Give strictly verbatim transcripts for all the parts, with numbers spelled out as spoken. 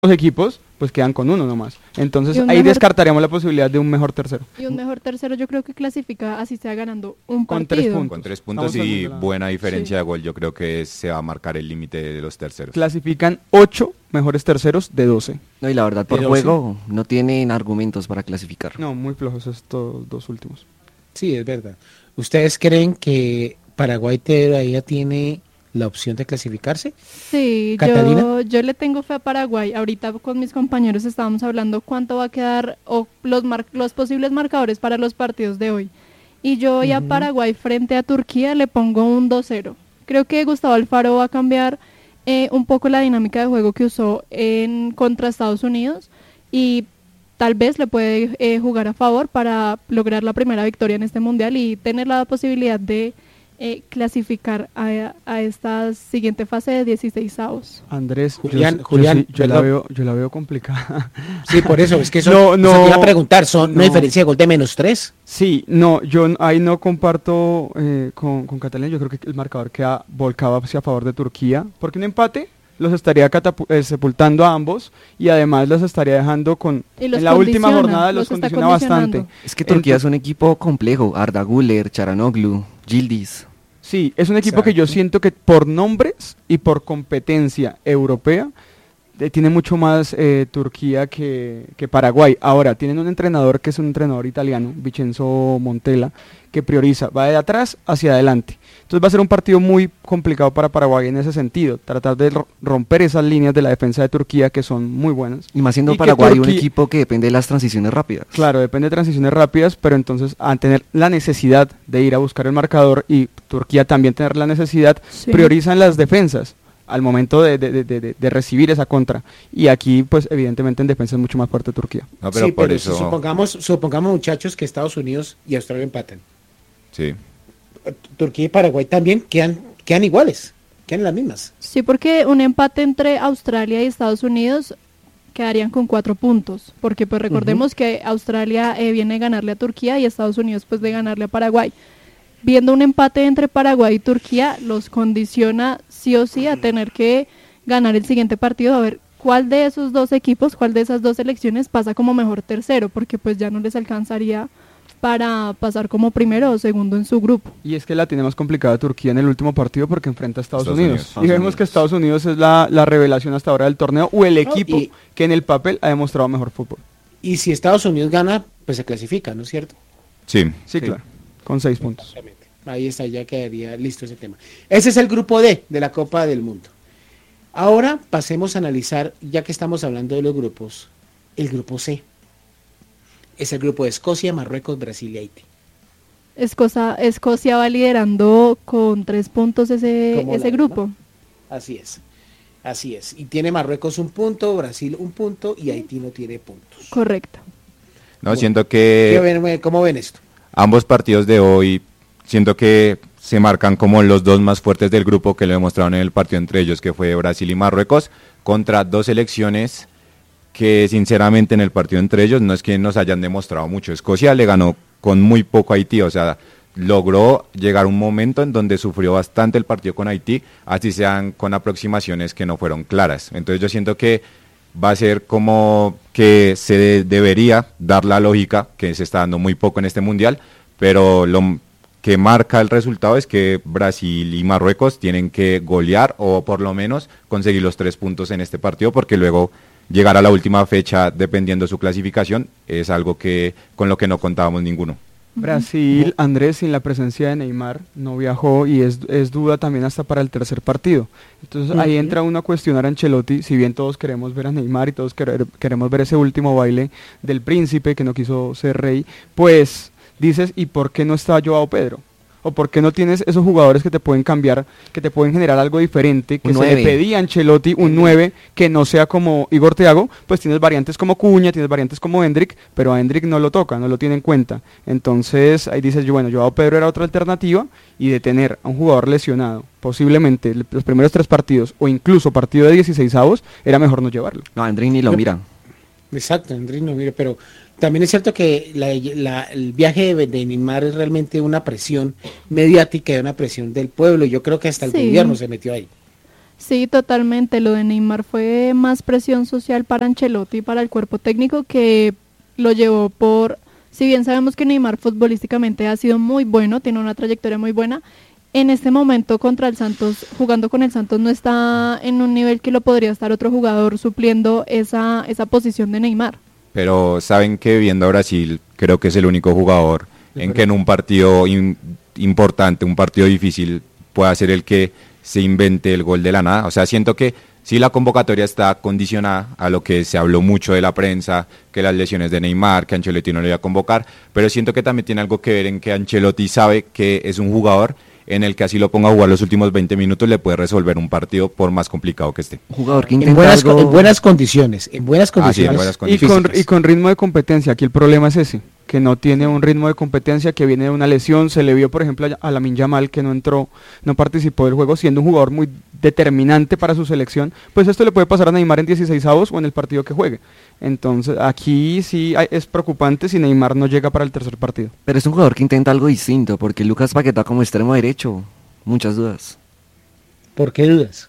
los equipos pues quedan con uno nomás. Entonces ahí mejor, descartaríamos la posibilidad de un mejor tercero. Y un mejor tercero yo creo que clasifica así sea ganando un con partido. Tres puntos. Con tres puntos y buena diferencia sí. de gol, yo creo que se va a marcar el límite de los terceros. Clasifican ocho mejores terceros de doce. No, y la verdad, por juego no tienen argumentos para clasificar. No, muy flojos estos dos últimos. Sí, es verdad. ¿Ustedes creen que Paraguay todavía tiene la opción de clasificarse? Sí, yo, yo le tengo fe a Paraguay. Ahorita con mis compañeros estábamos hablando cuánto va a quedar o los, mar, los posibles marcadores para los partidos de hoy. Y yo hoy uh-huh. a Paraguay frente a Turquía le pongo un dos cero. Creo que Gustavo Alfaro va a cambiar eh, un poco la dinámica de juego que usó en contra Estados Unidos y tal vez le puede eh, jugar a favor para lograr la primera victoria en este mundial y tener la posibilidad de Eh, clasificar a, a esta siguiente fase de dieciseisavos. Andrés, Julián, yo, Julián, yo, sí, yo la veo, yo la veo complicada. Sí, por eso es que eso, no, no, o sea, te iba a preguntar, son no, una diferencia de gol de menos tres. Sí, no, yo ahí no comparto eh, con, con Catalina. Yo creo que el marcador queda volcado hacia favor de Turquía, porque un empate los estaría catapu- eh, sepultando a ambos y además los estaría dejando con en la última jornada los, los condiciona bastante. Es que Turquía es un equipo complejo, Arda Güler, Çalhanoğlu, Yildiz. Sí, es un equipo Exacto. que yo siento que por nombres y por competencia europea eh, tiene mucho más eh, Turquía que, que Paraguay. Ahora, tienen un entrenador que es un entrenador italiano, Vincenzo Montella, que prioriza, va de atrás hacia adelante. Entonces va a ser un partido muy complicado para Paraguay en ese sentido, tratar de romper esas líneas de la defensa de Turquía que son muy buenas. Y más siendo y Paraguay Turquía, un equipo que depende de las transiciones rápidas. Claro, depende de transiciones rápidas, pero entonces al tener la necesidad de ir a buscar el marcador y Turquía también tener la necesidad, sí. priorizan las defensas al momento de, de, de, de, de recibir esa contra. Y aquí, pues evidentemente en defensa es mucho más fuerte Turquía. No, pero sí, por pero eso... supongamos, supongamos muchachos que Estados Unidos y Australia empatan. Sí. Turquía y Paraguay también quedan, quedan iguales, quedan las mismas. Sí, porque un empate entre Australia y Estados Unidos quedarían con cuatro puntos, porque pues recordemos uh-huh. que Australia eh, viene a ganarle a Turquía y Estados Unidos pues de ganarle a Paraguay. Viendo un empate entre Paraguay y Turquía, los condiciona sí o sí a tener que ganar el siguiente partido, a ver cuál de esos dos equipos, cuál de esas dos selecciones pasa como mejor tercero, porque pues ya no les alcanzaría para pasar como primero o segundo en su grupo. Y es que la tiene más complicada Turquía en el último partido porque enfrenta a Estados, Estados Unidos. Unidos. Y vemos Unidos. que Estados Unidos es la, la revelación hasta ahora del torneo o el equipo no, y, que en el papel ha demostrado mejor fútbol. Y si Estados Unidos gana, pues se clasifica, ¿no es cierto? Sí. Sí, sí. claro. Con seis puntos. Ahí está, ya quedaría listo ese tema. Ese es el grupo D de la Copa del Mundo. Ahora pasemos a analizar, ya que estamos hablando de los grupos, el grupo C. Es el grupo de Escocia, Marruecos, Brasil y Haití. Escocia, Escocia va liderando con tres puntos ese, ese grupo. ¿No? Así es, así es. Y tiene Marruecos un punto, Brasil un punto y Haití no tiene puntos. Correcto. No, bueno, siento que... ¿Cómo ven esto? Ambos partidos de hoy, siento que se marcan como los dos más fuertes del grupo que lo demostraron en el partido entre ellos, que fue Brasil y Marruecos, contra dos selecciones que sinceramente en el partido entre ellos no es que nos hayan demostrado mucho. Escocia le ganó con muy poco a Haití, o sea, logró llegar a un momento en donde sufrió bastante el partido con Haití, así sean con aproximaciones que no fueron claras. Entonces yo siento que va a ser como que se de- debería dar la lógica, que se está dando muy poco en este mundial, pero lo que marca el resultado es que Brasil y Marruecos tienen que golear o por lo menos conseguir los tres puntos en este partido, porque luego llegar a la última fecha dependiendo de su clasificación es algo que con lo que no contábamos ninguno. Brasil, Andrés, sin la presencia de Neymar, no viajó y es, es duda también hasta para el tercer partido. Entonces uh-huh. ahí entra uno a cuestionar a Ancelotti, si bien todos queremos ver a Neymar y todos querer, queremos ver ese último baile del príncipe que no quiso ser rey, pues dices, ¿y por qué no está Joao Pedro? ¿O por qué no tienes esos jugadores que te pueden cambiar, que te pueden generar algo diferente, que se le pedía a Ancelotti un nueve que no sea como Igor Thiago? Pues tienes variantes como Cuña, tienes variantes como Hendrik, pero a Hendrik no lo toca, no lo tiene en cuenta. Entonces ahí dices, yo, bueno, Joao Pedro era otra alternativa y de tener a un jugador lesionado, posiblemente los primeros tres partidos o incluso partido de dieciseisavos, era mejor no llevarlo. No, a Hendrik ni lo mira. Exacto, Hendrik no mira, pero también es cierto que la, la, el viaje de, de Neymar es realmente una presión mediática y una presión del pueblo. Yo creo que hasta el sí. gobierno se metió ahí. Sí, totalmente. Lo de Neymar fue más presión social para Ancelotti y para el cuerpo técnico que lo llevó por... Si bien sabemos que Neymar futbolísticamente ha sido muy bueno, tiene una trayectoria muy buena, en este momento contra el Santos, jugando con el Santos, no está en un nivel que lo podría estar otro jugador supliendo esa, esa posición de Neymar. Pero saben que viendo a Brasil, creo que es el único jugador en que en un partido in, importante, un partido difícil, pueda ser el que se invente el gol de la nada. O sea, siento que sí la convocatoria está condicionada a lo que se habló mucho de la prensa, que las lesiones de Neymar, que Ancelotti no le iba a convocar, pero siento que también tiene algo que ver en que Ancelotti sabe que es un jugador en el que así lo ponga a jugar los últimos veinte minutos le puede resolver un partido por más complicado que esté. Un jugador que en buenas, algo... en buenas condiciones, en buenas condiciones. Ah, sí, en buenas condiciones. Y, con, y con ritmo de competencia, aquí el problema es ese, que no tiene un ritmo de competencia, que viene de una lesión. Se le vio, por ejemplo, a Lamine Yamal, que no entró, no participó del juego, siendo un jugador muy determinante para su selección. Pues esto le puede pasar a Neymar en dieciseisavos o en el partido que juegue. Entonces, aquí sí hay, es preocupante si Neymar no llega para el tercer partido. Pero es un jugador que intenta algo distinto, porque Lucas Paquetá como extremo derecho, muchas dudas. ¿Por qué dudas?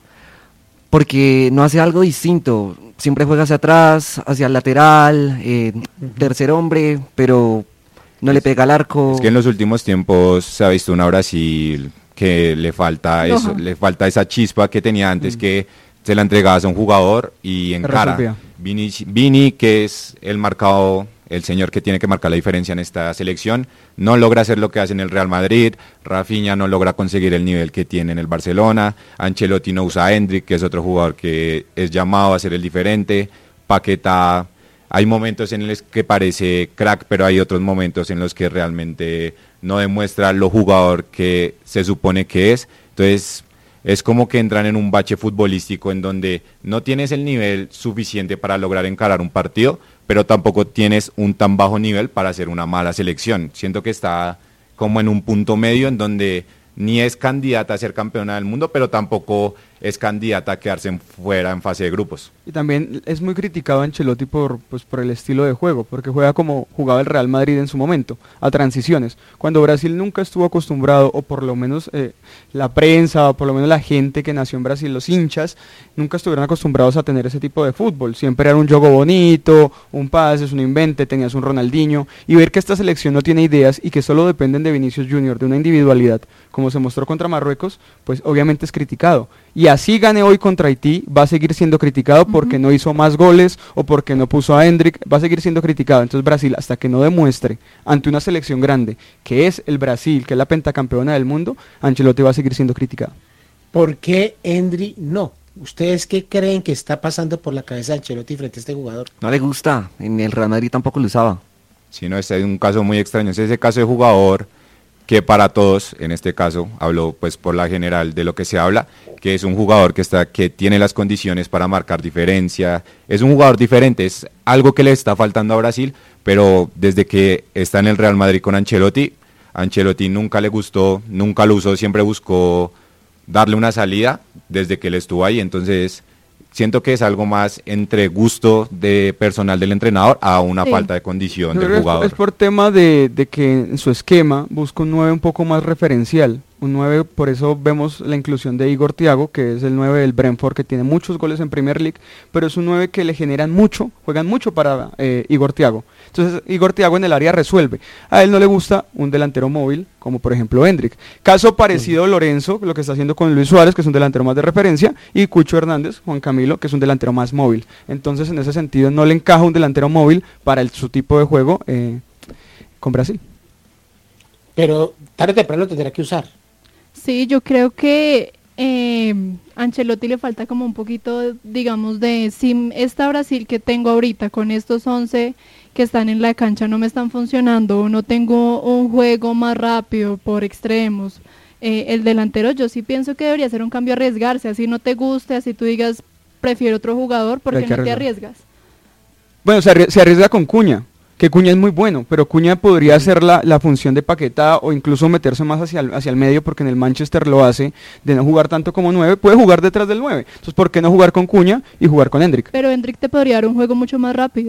Porque no hace algo distinto, siempre juega hacia atrás, hacia el lateral, eh, uh-huh. tercer hombre, pero no es, le pega al arco. Es que en los últimos tiempos se ha visto una Brasil que le falta uh-huh. eso, le falta esa chispa que tenía antes, uh-huh. que se la entregabas a un jugador y encara. Vini, Vini, que es el marcado, el señor que tiene que marcar la diferencia en esta selección, no logra hacer lo que hace en el Real Madrid. Rafinha no logra conseguir el nivel que tiene en el Barcelona. Ancelotti no usa a Endrick, que es otro jugador que es llamado a ser el diferente. Paquetá, hay momentos en los que parece crack, pero hay otros momentos en los que realmente no demuestra lo jugador que se supone que es. Entonces es como que entran en un bache futbolístico en donde no tienes el nivel suficiente para lograr encarar un partido, pero tampoco tienes un tan bajo nivel para hacer una mala selección. Siento que está como en un punto medio en donde ni es candidata a ser campeona del mundo, pero tampoco es candidata a quedarse fuera en fase de grupos. Y también es muy criticado Ancelotti por, pues, por el estilo de juego, porque juega como jugaba el Real Madrid en su momento, a transiciones, cuando Brasil nunca estuvo acostumbrado, o por lo menos eh, la prensa, o por lo menos la gente que nació en Brasil, los hinchas, nunca estuvieron acostumbrados a tener ese tipo de fútbol. Siempre era un juego bonito, un pase, un invente, tenías un Ronaldinho, y ver que esta selección no tiene ideas y que solo dependen de Vinicius Junior, de una individualidad, como se mostró contra Marruecos, pues obviamente es criticado. Y así gane hoy contra Haití, va a seguir siendo criticado porque uh-huh. no hizo más goles o porque no puso a Endrick, va a seguir siendo criticado. Entonces Brasil, hasta que no demuestre ante una selección grande, que es el Brasil, que es la pentacampeona del mundo, Ancelotti va a seguir siendo criticado. ¿Por qué Endrick no? ¿Ustedes qué creen que está pasando por la cabeza de Ancelotti frente a este jugador? No le gusta, en el Real Madrid tampoco lo usaba. Sí, no, este es un caso muy extraño, es ese caso de jugador que para todos, en este caso, hablo pues por la general de lo que se habla, que es un jugador que está, que tiene las condiciones para marcar diferencia, es un jugador diferente, es algo que le está faltando a Brasil, pero desde que está en el Real Madrid con Ancelotti, Ancelotti nunca le gustó, nunca lo usó, siempre buscó darle una salida desde que él estuvo ahí, entonces siento que es algo más entre gusto de personal del entrenador a una sí. falta de condición Yo del creo jugador. Es, es por tema de, de que en su esquema busca un nueve un poco más referencial, un nueve, por eso vemos la inclusión de Igor Thiago, que es el nueve del Brentford, que tiene muchos goles en Premier League, pero es un nueve que le generan mucho, juegan mucho para eh, Igor Thiago. Entonces Igor Thiago en el área resuelve. A él no le gusta un delantero móvil, como por ejemplo Endrick. Caso parecido sí. Lorenzo, lo que está haciendo con Luis Suárez, que es un delantero más de referencia, y Cucho Hernández, Juan Camilo, que es un delantero más móvil. Entonces en ese sentido no le encaja un delantero móvil para el, su tipo de juego eh, con Brasil. Pero tarde o temprano lo tendrá que usar. Sí, yo creo que eh, Ancelotti le falta como un poquito, digamos, de si esta Brasil que tengo ahorita con estos once que están en la cancha no me están funcionando, o no tengo un juego más rápido por extremos, eh, el delantero yo sí pienso que debería ser un cambio, arriesgarse, así no te guste, así tú digas prefiero otro jugador, ¿por qué no arriesgar. te arriesgas? Bueno, se, arries- se arriesga con Cuña, que Cuña es muy bueno, pero Cuña podría hacer la, la función de Paquetá o incluso meterse más hacia el, hacia el medio, porque en el Manchester lo hace, de no jugar tanto como nueve, puede jugar detrás del nueve. Entonces, ¿por qué no jugar con Cuña y jugar con Endrick? Pero Endrick te podría dar un juego mucho más rápido.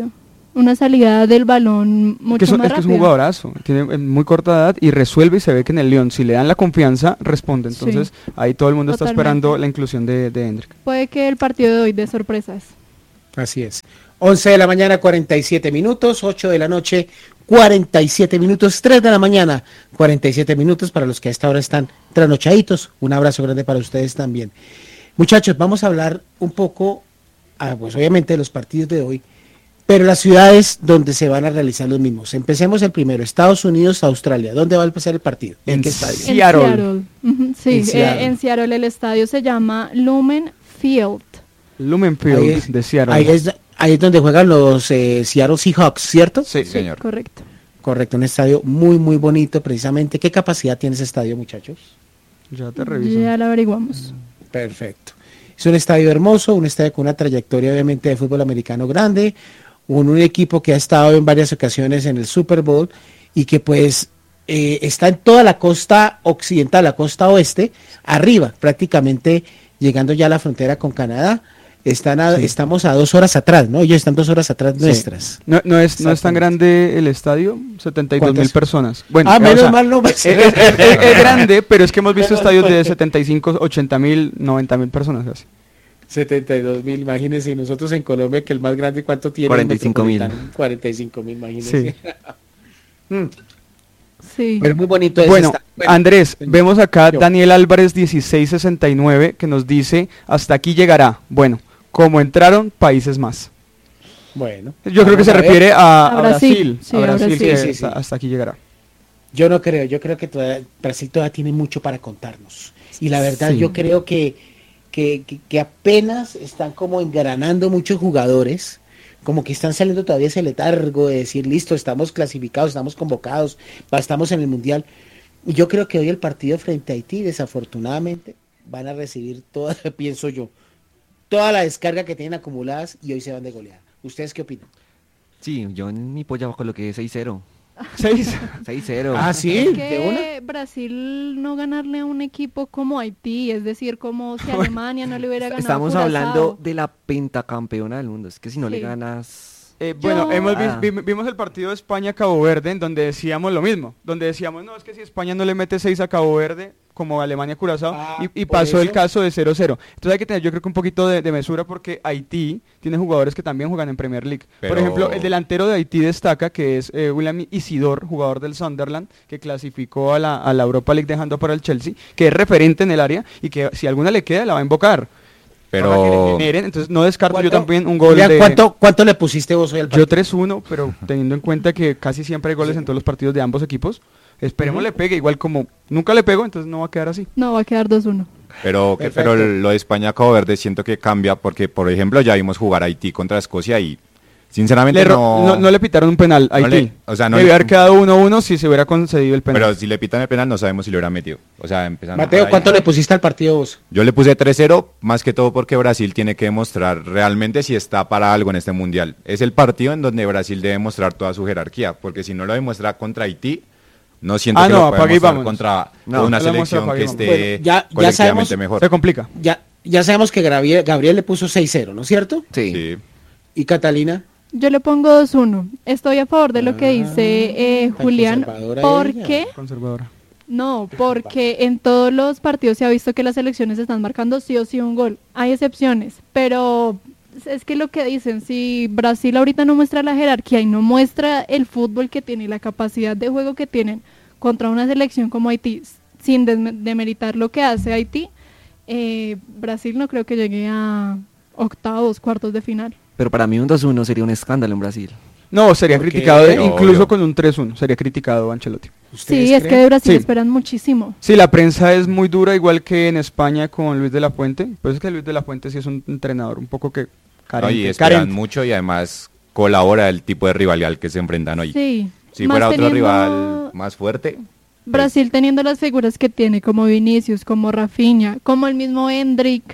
una salida del balón mucho es que es, más es que es un rápida. jugadorazo, tiene muy corta edad y resuelve, y se ve que en el Lyon, si le dan la confianza, responde. Entonces Sí. ahí todo el mundo Totalmente. está esperando la inclusión de, de Hendrik. Puede que el partido de hoy dé sorpresas. Así es. once de la mañana, cuarenta y siete minutos, ocho de la noche, cuarenta y siete minutos, tres de la mañana, cuarenta y siete minutos para los que a esta hora están trasnochaditos. Un abrazo grande para ustedes también. Muchachos, vamos a hablar un poco, ah, pues obviamente de los partidos de hoy, pero las ciudades donde se van a realizar los mismos. Empecemos el primero, Estados Unidos, Australia. ¿Dónde va a empezar el partido? ¿En, En qué estadio? Sí. Seattle. En Seattle. Ujú, sí, En en Seattle. Seattle. Eh, en Seattle el estadio se llama Lumen Field. Lumen Field Ahí es- de Seattle. Ahí es, ahí es donde juegan los eh, Seattle Seahawks, ¿cierto? Sí, Sí, señor. Correcto. Correcto, un estadio muy, muy bonito precisamente. ¿Qué capacidad tiene ese estadio, muchachos? ya te reviso. Ya lo averiguamos. Perfecto. Es un estadio hermoso, un estadio con una trayectoria obviamente de fútbol americano grande, un, un equipo que ha estado en varias ocasiones en el Super Bowl y que pues eh, está en toda la costa occidental, la costa oeste, arriba, prácticamente llegando ya a la frontera con Canadá. Están a- Sí. Estamos a dos horas atrás, ¿no? Ellos están dos horas atrás Sí. nuestras. No, no, es, no es tan Exactamente. grande el estadio, setenta y dos mil ¿Cuántas? personas. Bueno, ah, eh, o menos sea, mal no. es, es- es- es grande, pero es que hemos visto Menos estadios de mal. setenta y cinco, ochenta mil, noventa mil personas casi. setenta y dos mil, imagínense, y nosotros en Colombia que el más grande, ¿cuánto tiene? cuarenta y cinco mil. cuarenta y cinco mil, imagínense. Mm, Sí. Pero muy bonito ese Bueno, estadio. Andrés, señor. vemos acá Yo. Daniel Álvarez dieciséis sesenta y nueve que nos dice, hasta aquí llegará. Bueno, como entraron, países más. Bueno. Yo creo que vamos se a ver. refiere a, A a Brasil. Brasil, Sí, a a Brasil, Brasil. que Sí, sí, hasta- sí. hasta aquí llegará. Yo no creo, yo creo que todavía- Brasil todavía tiene mucho para contarnos. Y la verdad, Sí. yo creo que, que, que- que apenas están como engranando muchos jugadores, como que están saliendo todavía ese letargo de decir, listo, estamos clasificados, estamos convocados, va, estamos en el Mundial. Y yo creo que hoy el partido frente a Haití, desafortunadamente, van a recibir toda, pienso yo, toda la descarga que tienen acumuladas y hoy se van de goleada. ¿Ustedes qué opinan? Sí, yo en mi polla coloqué seis cero. Seis. seis cero. Ah, sí, Es de una. que Brasil no ganarle a un equipo como Haití, es decir, como si Alemania no le hubiera ganado. Estamos a Curazao. hablando de la pentacampeona del mundo. Es que si no le Sí. ganas... Eh, bueno, Yo- hemos vi- Ah. vi- vimos el partido de España-Cabo Verde, en donde decíamos lo mismo, donde decíamos, no, es que si España no le mete seis a Cabo Verde, como Alemania-Curazao, Ah, y, y por pasó el eso. caso de cero cero. Entonces hay que tener, yo creo que un poquito de, de mesura, porque Haití tiene jugadores que también juegan en Premier League. Por Pero- ejemplo, el delantero de Haití destaca, que es eh, William Isidor, jugador del Sunderland, que clasificó a la, a la Europa League dejando para el Chelsea, que es referente en el área, y que si alguna le queda, la va a invocar. Para que le Pero generen. Entonces no descarto yo ¿Cuánto- también un gol Julián, de... ¿cuánto, ¿Cuánto le pusiste vos hoy al Yo partido? tres uno, pero teniendo en cuenta que casi siempre hay goles en todos los partidos de ambos equipos, esperemos Ujú. le pegue, igual como nunca le pego, entonces no va a quedar así. No, va a quedar dos uno. Pero, que- Perfecto. pero lo de España-Cabo Verde siento que cambia porque, por ejemplo, ya vimos jugar a Haití contra Escocia y sinceramente Le ro- no, no, no le pitaron un penal a no Haití. le- o sea, no Debió le- haber quedado uno uno si se hubiera concedido el penal. Pero si le pitan el penal no sabemos si lo hubiera metido. O sea, empezando Mateo, por ahí. ¿cuánto le pusiste al partido vos? Yo le puse tres cero, más que todo porque Brasil tiene que demostrar realmente si está para algo en este mundial. Es el partido en donde Brasil debe mostrar toda su jerarquía, porque si no lo demuestra contra Haití, no siento Ah, que no, lo pueda apague y mostrar vámonos. contra No, una no lo muestra, selección apague que y vámonos. esté Bueno, ya- ya colectivamente sabemos- mejor. Se complica. Ya, ya sabemos que Gabriel, Gabriel le puso seis cero, ¿no es cierto? Sí. Sí. ¿Y Catalina? Yo le pongo dos uno. Estoy a favor de lo que dice eh, tan Julián, conservadora porque... ella. Conservadora. No, porque en todos los partidos se ha visto que las selecciones están marcando sí o sí un gol. Hay excepciones, pero es que lo que dicen, si Brasil ahorita no muestra la jerarquía y no muestra el fútbol que tiene y la capacidad de juego que tienen contra una selección como Haití, sin desme- demeritar lo que hace Haití, eh, Brasil no creo que llegue a octavos, cuartos de final. Pero para mí un dos uno sería un escándalo en Brasil. No, sería ¿Por qué? criticado, de- Obvio. incluso con un tres uno, sería criticado Ancelotti. ¿Ustedes Sí, es que creen? de Brasil Sí. esperan muchísimo. Sí, la prensa es muy dura, igual que en España con Luis de la Fuente. Pues es que Luis de la Fuente sí es un entrenador un poco que No, carente. y esperan carente. mucho y además colabora el tipo de rivalidad al que se enfrentan hoy. Sí. Si más fuera otro teniendo- rival más fuerte, Brasil teniendo las figuras que tiene, como Vinicius, como Rafinha, como el mismo Hendrik,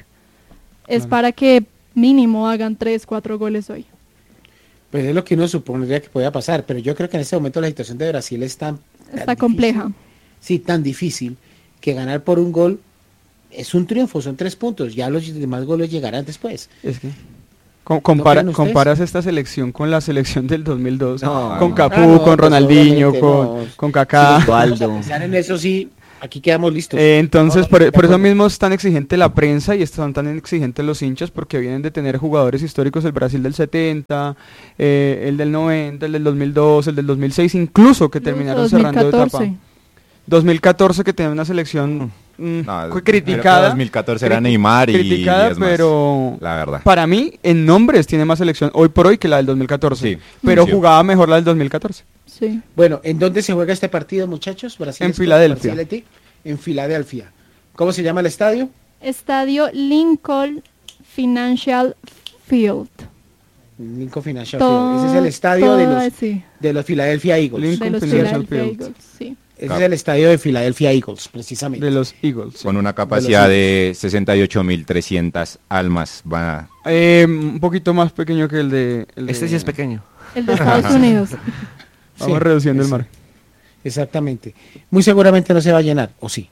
es Claro. para que mínimo hagan tres, cuatro goles hoy. Pues es lo que uno supondría que podía pasar, pero yo creo que en este momento la situación de Brasil es tan, tan Está difícil, compleja. sí, tan difícil, que ganar por un gol es un triunfo, son tres puntos, ya los demás goles llegarán después. Es que, Com- compara- ¿No creen comparas esta selección con la selección del dos mil dos, No, con no. Cafú, Ah, no, con pues, Ronaldinho, obviamente, con, no. con Kaká. Si vamos a Osvaldo. pensar en eso sí, aquí quedamos listos. Eh, entonces, No, por, de por eso acuerdo. mismo es tan exigente la prensa y están tan exigentes los hinchas porque vienen de tener jugadores históricos, el Brasil del setenta, eh, el del noventa, el del dos mil dos, el del dos mil seis, incluso que terminaron cerrando etapa. dos mil catorce que tenía una selección mm, No, fue criticada. creo que dos mil catorce era Criti- Neymar y criticada, diez más, pero la verdad. para mí en nombres tiene más selección hoy por hoy que la del dos mil catorce, Sí, pero sí. jugaba mejor la del dos mil catorce. Sí. Bueno, ¿en dónde se juega este partido, muchachos? Brasil En Sport, Filadelfia. Brasil Haití, en Filadelfia. ¿Cómo se llama el estadio? Estadio Lincoln Financial Field. Lincoln Financial Todo- Field. Ese es el estadio de todo los, sí, de los Philadelphia Eagles. Lincoln de los Financial Philadelphia Field. Eagles, sí. Ese es el estadio de Philadelphia Eagles, precisamente. De los Eagles. sí. Con una capacidad de sesenta y ocho mil trescientas almas. Va, Eh, un poquito más pequeño que el de... el Este de- sí es pequeño. El de Estados Unidos. Vamos Sí, reduciendo el ese- mar. Exactamente. Muy seguramente no se va a llenar, ¿o sí?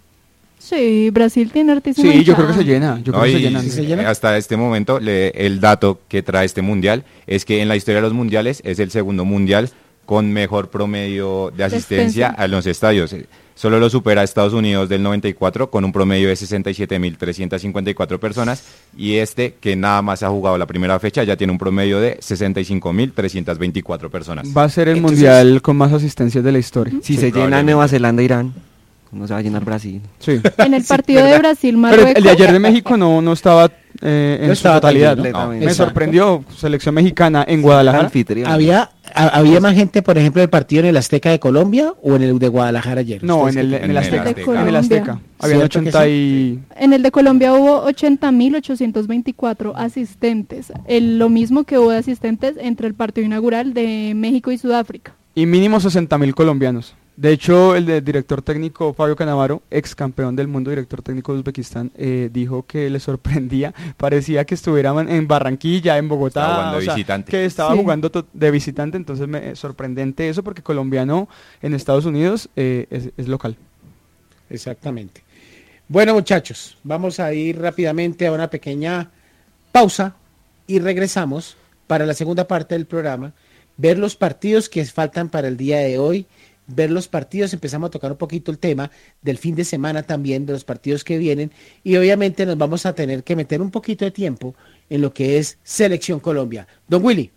Sí, Brasil tiene artísima Sí, yo creo que hinchada. se llena. Yo ¿no? creo que se Y llenan. ¿Sí se llena? hasta este momento, le- el dato que trae este mundial es que en la historia de los mundiales es el segundo mundial con mejor promedio de asistencia Asistencia. a los estadios. Eh, Solo lo supera Estados Unidos del noventa y cuatro con un promedio de sesenta y siete mil trescientas cincuenta y cuatro personas y este, que nada más ha jugado la primera fecha, ya tiene un promedio de sesenta y cinco mil trescientas veinticuatro personas. Va a ser el Entonces- mundial con más asistencias de la historia. Si Sí, se llena probablemente. Nueva Zelanda, Irán, no se va a llenar Brasil. Sí. En el Sí, partido de ¿verdad? Pero Brasil-Marruecos. el de ayer de México no, no estaba eh, en No su estaba tan totalidad. lleno. ¿no? No, Me exacto. sorprendió. Selección mexicana en Guadalajara. Anfitrión. ¿Había, a- ¿Había más gente, por ejemplo, en el partido en el Azteca de Colombia o en el de Guadalajara ayer? No, en ¿Ustedes el, qué en creen? el En el Azteca. Azteca. En el Azteca. Habían ¿Cierto que ochenta sí? y... En el de Colombia hubo ochenta mil ochocientos veinticuatro asistentes. El, lo mismo que hubo de asistentes entre el partido inaugural de México y Sudáfrica. Y mínimo sesenta mil colombianos. De hecho, el de director técnico Fabio Cannavaro, ex campeón del mundo, director técnico de Uzbekistán, eh, dijo que le sorprendía, parecía que estuvieran en Barranquilla, en Bogotá, Estaba jugando o sea, visitante. que estaba Sí. jugando to- de visitante, entonces me, es sorprendente eso porque colombiano en Estados Unidos eh, es, es local. Exactamente. Bueno, muchachos, vamos a ir rápidamente a una pequeña pausa y regresamos para la segunda parte del programa, ver los partidos que faltan para el día de hoy, ver los partidos, empezamos a tocar un poquito el tema del fin de semana también, de los partidos que vienen, y obviamente nos vamos a tener que meter un poquito de tiempo en lo que es Selección Colombia. Don Willy.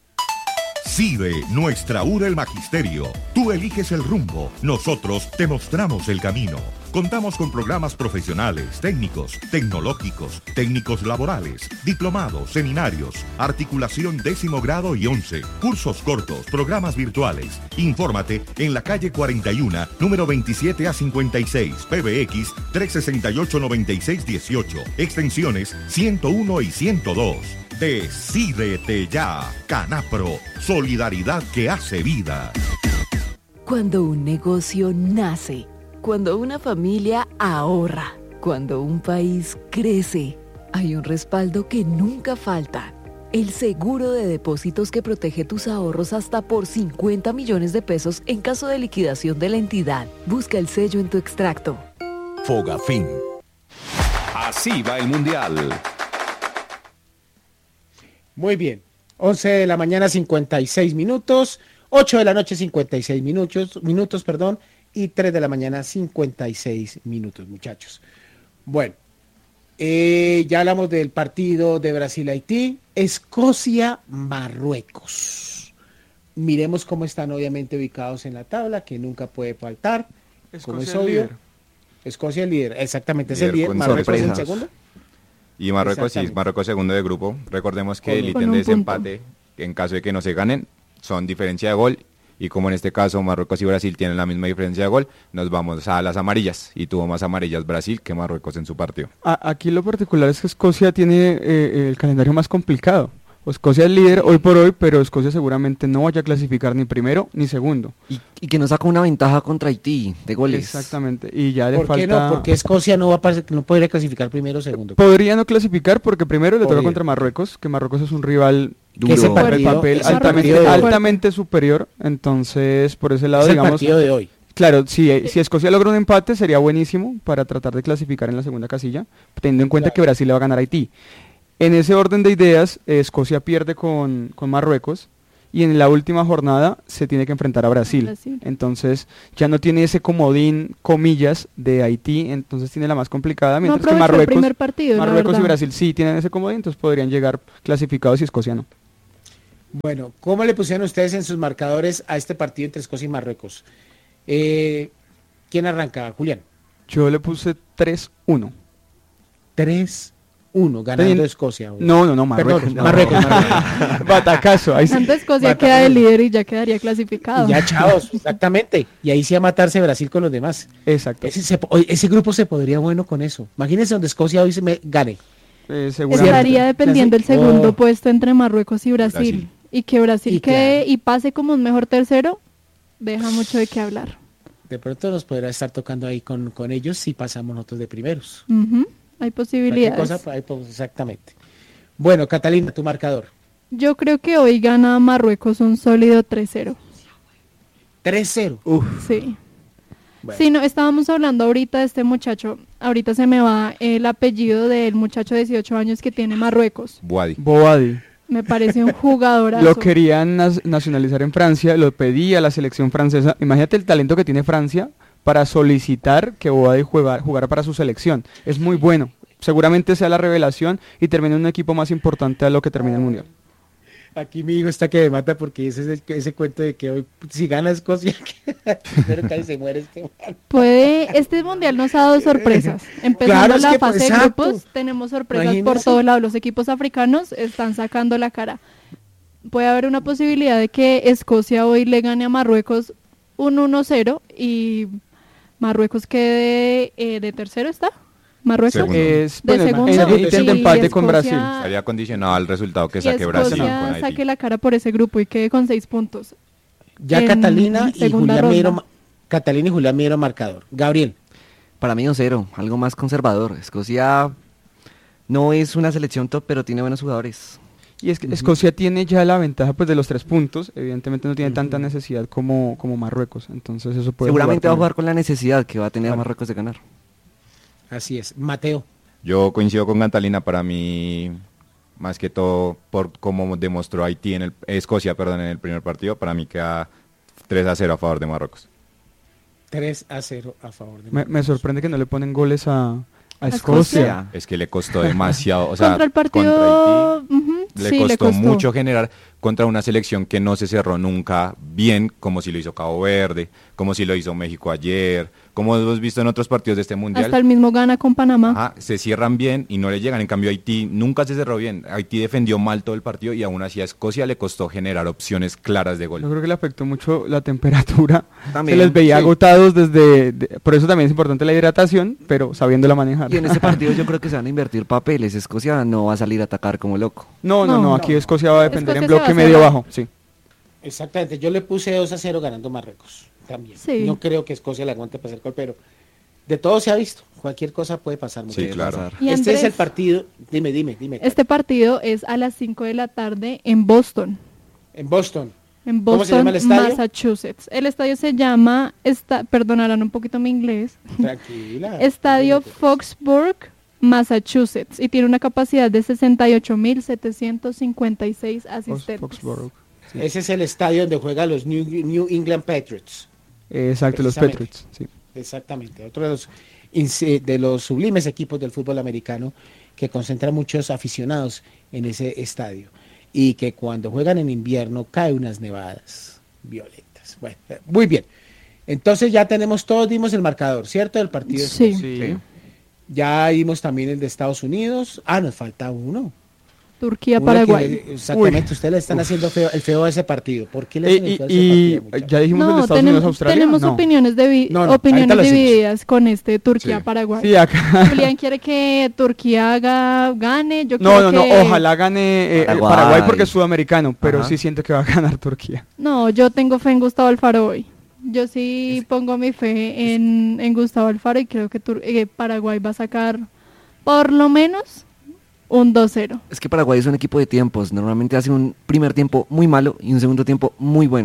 CIDE, nuestra U R el Magisterio. Tú eliges el rumbo, nosotros te mostramos el camino. Contamos con programas profesionales, técnicos, tecnológicos, técnicos laborales, diplomados, seminarios, articulación décimo grado y once, cursos cortos, programas virtuales. Infórmate en la calle cuarenta y uno, número veintisiete a cincuenta y seis, P B X trescientos sesenta y ocho, noventa y seis dieciocho, extensiones ciento uno y ciento dos. Decídete ya, Canapro, solidaridad que hace vida. Cuando un negocio nace, cuando una familia ahorra, cuando un país crece, hay un respaldo que nunca falta. El seguro de depósitos que protege tus ahorros hasta por cincuenta millones de pesos en caso de liquidación de la entidad. Busca el sello en tu extracto. Fogafín. Así va el Mundial. Muy bien, once de la mañana cincuenta y seis minutos, ocho de la noche cincuenta y seis minutos, minutos, perdón, y tres de la mañana cincuenta y seis minutos, muchachos. Bueno, eh, ya hablamos del partido de Brasil-Haití, Escocia-Marruecos. Miremos cómo están obviamente ubicados en la tabla, que nunca puede faltar. Como es Escocia el obvio. líder. Escocia el líder, exactamente, es Líder el líder, con Marruecos el sorpresas. segundo. Y Marruecos sí, Exactamente. Marruecos segundo de grupo. Recordemos que Con- el con ítem un de desempate, punto. en caso de que no se ganen, son diferencia de gol. Y como en este caso Marruecos y Brasil tienen la misma diferencia de gol, nos vamos a las amarillas. Y tuvo más amarillas Brasil que Marruecos en su partido. A- aquí lo particular es que Escocia tiene eh, el calendario más complicado. Escocia es líder hoy por hoy, pero Escocia seguramente no vaya a clasificar ni primero ni segundo. Y, y que nos saca una ventaja contra Haití de goles. Exactamente. Y ya le ¿Por qué falta... no? Porque Escocia no va a pas- no podría clasificar primero o segundo. Podría no clasificar porque primero le toca Podría. contra Marruecos, que Marruecos es un rival Duro. Ese por el partido- papel ese altamente, partido de hoy. altamente superior. Entonces, por ese lado, Es el digamos, partido de hoy. claro, si, si Escocia logra un empate sería buenísimo para tratar de clasificar en la segunda casilla, teniendo en cuenta Claro. que Brasil le va a ganar a Haití. En ese orden de ideas, eh, Escocia pierde con, con Marruecos y en la última jornada se tiene que enfrentar a Brasil. Brasil. Entonces ya no tiene ese comodín, comillas, de Haití, entonces tiene la más complicada, No mientras que aprovechó el Marruecos, primer partido, la Marruecos y verdad. Brasil sí tienen ese comodín, entonces podrían llegar clasificados y Escocia no. Bueno, ¿cómo le pusieron ustedes en sus marcadores a este partido entre Escocia y Marruecos? Eh, ¿Quién arranca? Julián. Yo le puse tres uno. tres uno, ganando Ten- Escocia. güey. No, no, no, Marruecos. Perdón, no. Marruecos, Marruecos. Batacazo, ahí sí. Tanto Escocia Mata- queda de líder y ya quedaría clasificado. Y ya, chavos, exactamente. Y ahí sí a matarse Brasil con los demás. Exacto. Ese, se- oye, ese grupo se podría bueno con eso. Imagínense donde Escocia hoy se me gane. Eh, seguramente. Estaría dependiendo el segundo Oh. puesto entre Marruecos y Brasil. Brasil. Y que Brasil Y quede claro. y pase como un mejor tercero, deja mucho de qué hablar. De pronto nos podrá estar tocando ahí con, con ellos si pasamos nosotros de primeros. Ujú, Hay Cualquier posibilidades. cosa, ahí, pues, exactamente. Bueno, Catalina, tu marcador. Yo creo que hoy gana Marruecos un sólido tres cero. tres cero. Sí. Bueno. Sí, no, estábamos hablando ahorita de este muchacho. Ahorita se me va el apellido del muchacho de dieciocho años que tiene Marruecos. Boadi. Boadi. Me parece un jugadorazo. Lo querían nas- nacionalizar en Francia, lo pedía la selección francesa. Imagínate el talento que tiene Francia para solicitar que Boadi juega- jugara para su selección. Es muy bueno. Seguramente sea la revelación y termine en un equipo más importante a lo que termina el Mundial. Aquí mi hijo está que me mata porque ese es el- ese cuento de que hoy si gana Escocia, pero casi se muere este man. Puede, este mundial nos ha dado sorpresas. Empezando Claro, es la que, fase de exacto. grupos, tenemos sorpresas por Imagínese. todos lados. Los equipos africanos están sacando la cara. Puede haber una posibilidad de que Escocia hoy le gane a Marruecos un uno cero y Marruecos quede eh, de tercero, ¿está? Marruecos. Segundo. Es, De bueno, segundo, en- y- intenta y empate con Escocia- Brasil. Estaría condicionado al resultado que Y saque Brasil Escocia con Haití. saque la cara por ese grupo y quede con seis puntos. Ya En Catalina y segunda Julián Mieiro, ronda. Catalina y Julián Mieiro marcador. Gabriel. Para mí un cero, algo más conservador. Escocia no es una selección top, pero tiene buenos jugadores. Y es que Escocia tiene ya la ventaja pues de los tres puntos. Evidentemente no tiene tanta necesidad como, como Marruecos. Entonces eso puede Seguramente va a también. jugar con la necesidad que va a tener Marruecos de ganar. Así es. Mateo. Yo coincido con Catalina, para mí, más que todo, por cómo demostró Haití en el, Escocia, perdón, en el primer partido, para mí queda tres a cero a favor de Marruecos. tres a cero a favor de Me, me Marruecos. sorprende que no le ponen goles a, a ¿A Escocia. Escocia? Es que le costó demasiado, o sea, contra el contra partido Haití ujú, le, sí, costó mucho generar contra una selección que no se cerró nunca bien, como si lo hizo Cabo Verde, como si lo hizo México ayer, como hemos visto en otros partidos de este mundial. Hasta el mismo gana con Panamá. Ajá, se cierran bien y no le llegan. En cambio, Haití nunca se cerró bien. Haití defendió mal todo el partido y aún así a Escocia le costó generar opciones claras de Yo gol. creo que le afectó mucho la temperatura. También, Se les veía sí. agotados desde... de- por eso también es importante la hidratación, pero sabiéndola manejar. Y en este partido yo creo que se van a invertir papeles. Escocia no va a salir a atacar como loco. No, no, No. no, aquí Escocia va a defender en Escocia se bloque va a medio cerrar. bajo, sí. Exactamente. Yo le puse dos a cero ganando Marruecos. También. Sí. No creo que Escocia le aguante pasar gol, pero de todo se ha visto. Cualquier cosa puede pasar. Sí, muchachos. claro. Pasar. Y Este Andrés, es el partido. Dime, dime, dime. este partido es a las cinco de la tarde en Boston. En Boston. En ¿Cómo se Boston, llama el estadio? Massachusetts. El estadio se llama, esta, perdonarán un poquito mi inglés, Tranquila. Estadio Foxborough, Massachusetts, y tiene una capacidad de sesenta y ocho mil setecientos cincuenta y seis Fox- asistentes. Foxborough. Ese es el estadio donde juegan los New, New England Patriots. Eh, Exacto, los Precisamente. Patriots, sí. Exactamente. Otro de los, inse- de los sublimes equipos del fútbol americano que concentra muchos aficionados en ese estadio. Y que cuando juegan en invierno cae unas nevadas violentas. Bueno, eh, muy bien. Entonces ya tenemos, todos dimos el marcador, ¿cierto? Del partido. Sí. Sí. Ya dimos también el de Estados Unidos. Ah, nos falta uno. Turquía, Uno Paraguay. que le- exactamente, ustedes le están haciendo feo, el feo a ese partido. ¿Por qué le Eh, hacen el feo a y ese y partido, muchachos? ya dijimos el de No, Estados tenemos, Unidos Australia. tenemos no. opiniones, divi- No, no, ahorita opiniones lo decimos. divididas con este Turquía, Sí. Paraguay. Sí, acá. Julián quiere que Turquía haga, gane. Yo No, quiero no, no, que- ojalá gane eh, Paraguay. Paraguay. porque es sudamericano, pero Ajá. sí siento que va a ganar Turquía. No, yo tengo fe en Gustavo Alfaro hoy. Yo sí pongo mi fe en, en Gustavo Alfaro y creo que Tur- eh, Paraguay va a sacar por lo menos un dos cero. Es que Paraguay es un equipo de tiempos. Normalmente hace un primer tiempo muy malo y un segundo tiempo muy bueno.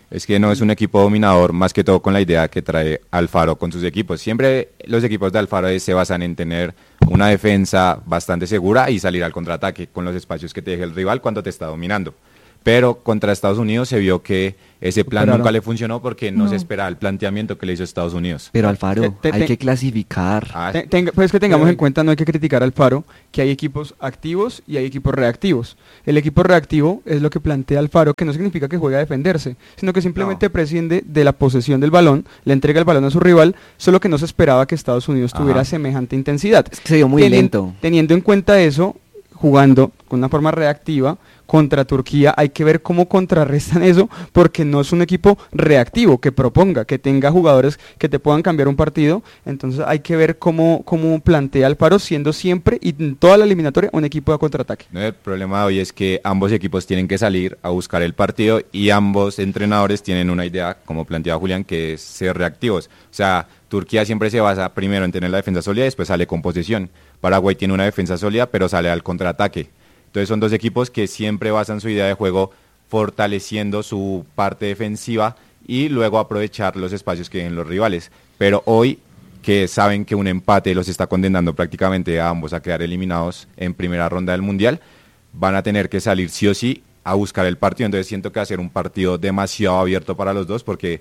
Es que no es un equipo dominador, más que todo con la idea que trae Alfaro con sus equipos. Siempre los equipos de Alfaro se basan en tener una defensa bastante segura y salir al contraataque con los espacios que te deje el rival cuando te está dominando. Pero contra Estados Unidos se vio que ese plan Esperaron. nunca le funcionó porque no, No. se esperaba el planteamiento que le hizo Estados Unidos. Pero Alfaro, Te- te- hay te- que clasificar. Ah, Te- tenga- pues es que tengamos Pero- en cuenta, no hay que criticar al Alfaro, que hay equipos activos y hay equipos reactivos. El equipo reactivo es lo que plantea Alfaro, que no significa que juegue a defenderse, sino que simplemente No. prescinde de la posesión del balón, le entrega el balón a su rival, solo que no se esperaba que Estados Unidos Ajá. tuviera semejante intensidad. Es que se vio muy Teni- lento. Teniendo en cuenta eso, jugando con una forma reactiva contra Turquía, hay que ver cómo contrarrestan eso, porque no es un equipo reactivo, que proponga, que tenga jugadores que te puedan cambiar un partido. Entonces hay que ver cómo, cómo plantea Alfaro, siendo siempre y en toda la eliminatoria un equipo de contraataque. No, el problema de hoy es que ambos equipos tienen que salir a buscar el partido y ambos entrenadores tienen una idea, como planteaba Julián, que es ser reactivos. O sea, Turquía siempre se basa primero en tener la defensa sólida y después sale con posesión. Paraguay tiene una defensa sólida, pero sale al contraataque. Entonces son dos equipos que siempre basan su idea de juego fortaleciendo su parte defensiva y luego aprovechar los espacios que den los rivales. Pero hoy, que saben que un empate los está condenando prácticamente a ambos a quedar eliminados en primera ronda del Mundial, van a tener que salir sí o sí a buscar el partido. Entonces siento que va a ser un partido demasiado abierto para los dos porque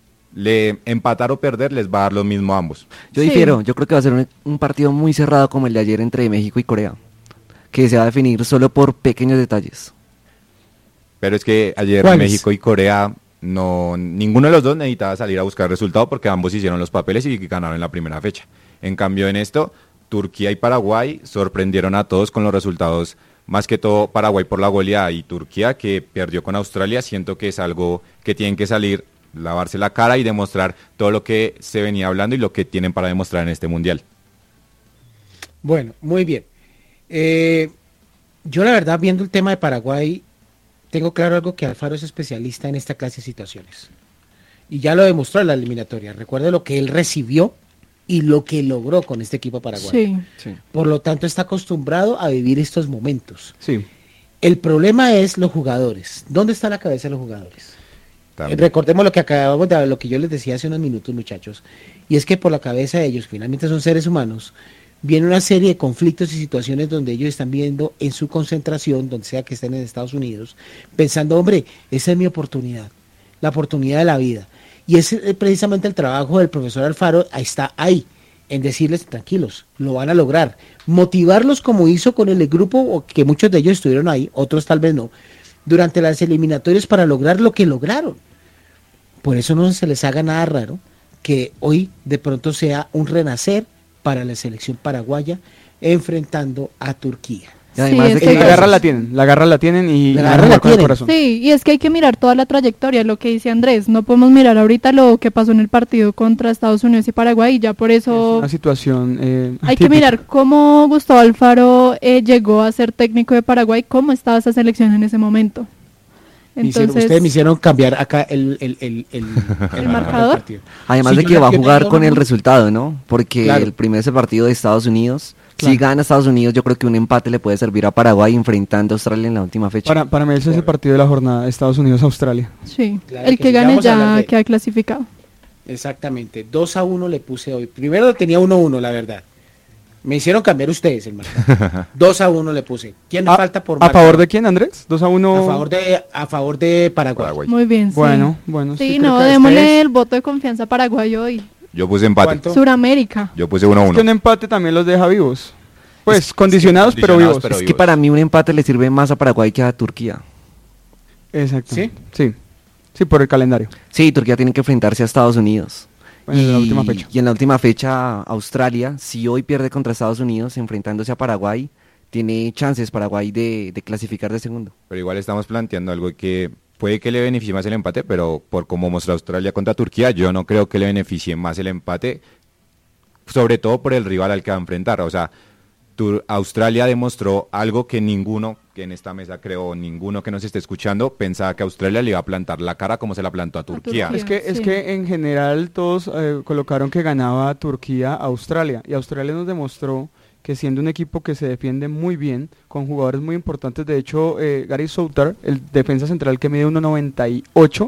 le empatar o perder les va a dar lo mismo a ambos. Yo Sí. difiero, yo creo que va a ser un, un partido muy cerrado como el de ayer entre México y Corea, que se va a definir solo por pequeños detalles. Pero es que ayer ¿Cuáles? México y Corea, no, ninguno de los dos necesitaba salir a buscar resultado porque ambos hicieron los papeles y ganaron en la primera fecha. En cambio en esto, Turquía y Paraguay sorprendieron a todos con los resultados, más que todo Paraguay por la goleada y Turquía que perdió con Australia. Siento que es algo que tienen que salir, lavarse la cara y demostrar todo lo que se venía hablando y lo que tienen para demostrar en este Mundial. Bueno, muy bien. Eh, yo la verdad, viendo el tema de Paraguay, tengo claro algo, que Alfaro es especialista en esta clase de situaciones. Y ya lo demostró en la eliminatoria. Recuerde lo que él recibió y lo que logró con este equipo paraguayo. Sí. Por lo tanto, está acostumbrado a vivir estos momentos. Sí. El problema es los jugadores. ¿Dónde está la cabeza de los jugadores? También. Eh, Recordemos lo que acabamos de lo que yo les decía hace unos minutos, muchachos, y es que por la cabeza de ellos, finalmente son seres humanos, viene una serie de conflictos y situaciones donde ellos están viendo en su concentración, donde sea que estén en Estados Unidos, pensando, hombre, esa es mi oportunidad, la oportunidad de la vida. Y ese es precisamente el trabajo del profesor Alfaro, ahí está ahí, en decirles, tranquilos, lo van a lograr. Motivarlos como hizo con el grupo, o que muchos de ellos estuvieron ahí, otros tal vez no, durante las eliminatorias para lograr lo que lograron. Por eso no se les haga nada raro que hoy de pronto sea un renacer para la selección paraguaya enfrentando a Turquía. Y además Sí, de es que que- La garra la tienen, la garra la tienen y La la garra van a la jugar con el tienen. corazón. Sí, y es que hay que mirar toda la trayectoria, lo que dice Andrés. No podemos mirar ahorita lo que pasó en el partido contra Estados Unidos y Paraguay, y ya por Es eso una situación eh, hay que atípica. mirar cómo Gustavo Alfaro eh, llegó a ser técnico de Paraguay, cómo estaba esa selección en ese momento. Me hicieron- Entonces, ustedes me hicieron cambiar acá el, el, el, el, ¿El marcador? partido. Además Sí, de yo que va a yo jugar tenía con el un- resultado, ¿no? Porque Claro. el primer ese partido de Estados Unidos, Claro. si gana Estados Unidos, yo creo que un empate le puede servir a Paraguay enfrentando a Australia en la última fecha. Para, para mí ese es el partido de la jornada, Estados Unidos-Australia. sí, Claro el que que sí, ya gane vamos a hablar ya de- queda clasificado. Exactamente, dos a uno le puse hoy. Primero lo tenía uno a uno, la verdad. Me hicieron cambiar ustedes el marcador. dos a uno le puse. ¿Quién ¿A, falta por ¿A marcar? favor de quién, Andrés? ¿dos a uno? A favor de, a favor de Paraguay. Paraguay. Muy bien, sí. Bueno, bueno. Sí, creo no, que démosle ustedes- el voto de confianza a Paraguay hoy. Yo puse empate. ¿Cuánto? Suramérica. Yo puse uno a Es uno. que un empate también los deja vivos. Pues condicionados, pero condicionados, vivos. pero- Es que para mí un empate le sirve más a Paraguay que a Turquía. Exacto. ¿Sí? Sí. Sí, por el calendario. Sí, Turquía tiene que enfrentarse a Estados Unidos. Bueno, en la última fecha. Y en la última fecha, Australia, si hoy pierde contra Estados Unidos enfrentándose a Paraguay, tiene chances Paraguay de, de clasificar de segundo. Pero igual estamos planteando algo que puede que le beneficie más el empate, pero por cómo mostró Australia contra Turquía, yo no creo que le beneficie más el empate, sobre todo por el rival al que va a enfrentar. O sea, Tur- Australia demostró algo que ninguno que en esta mesa, creo, ninguno que nos esté escuchando, pensaba que Australia le iba a plantar la cara como se la plantó a Turquía. Turquía. Es que, es Sí. que en general todos eh, colocaron que ganaba Turquía a Australia. Y Australia nos demostró que siendo un equipo que se defiende muy bien, con jugadores muy importantes, de hecho, eh, Gary Southard, el defensa central que mide uno noventa y ocho,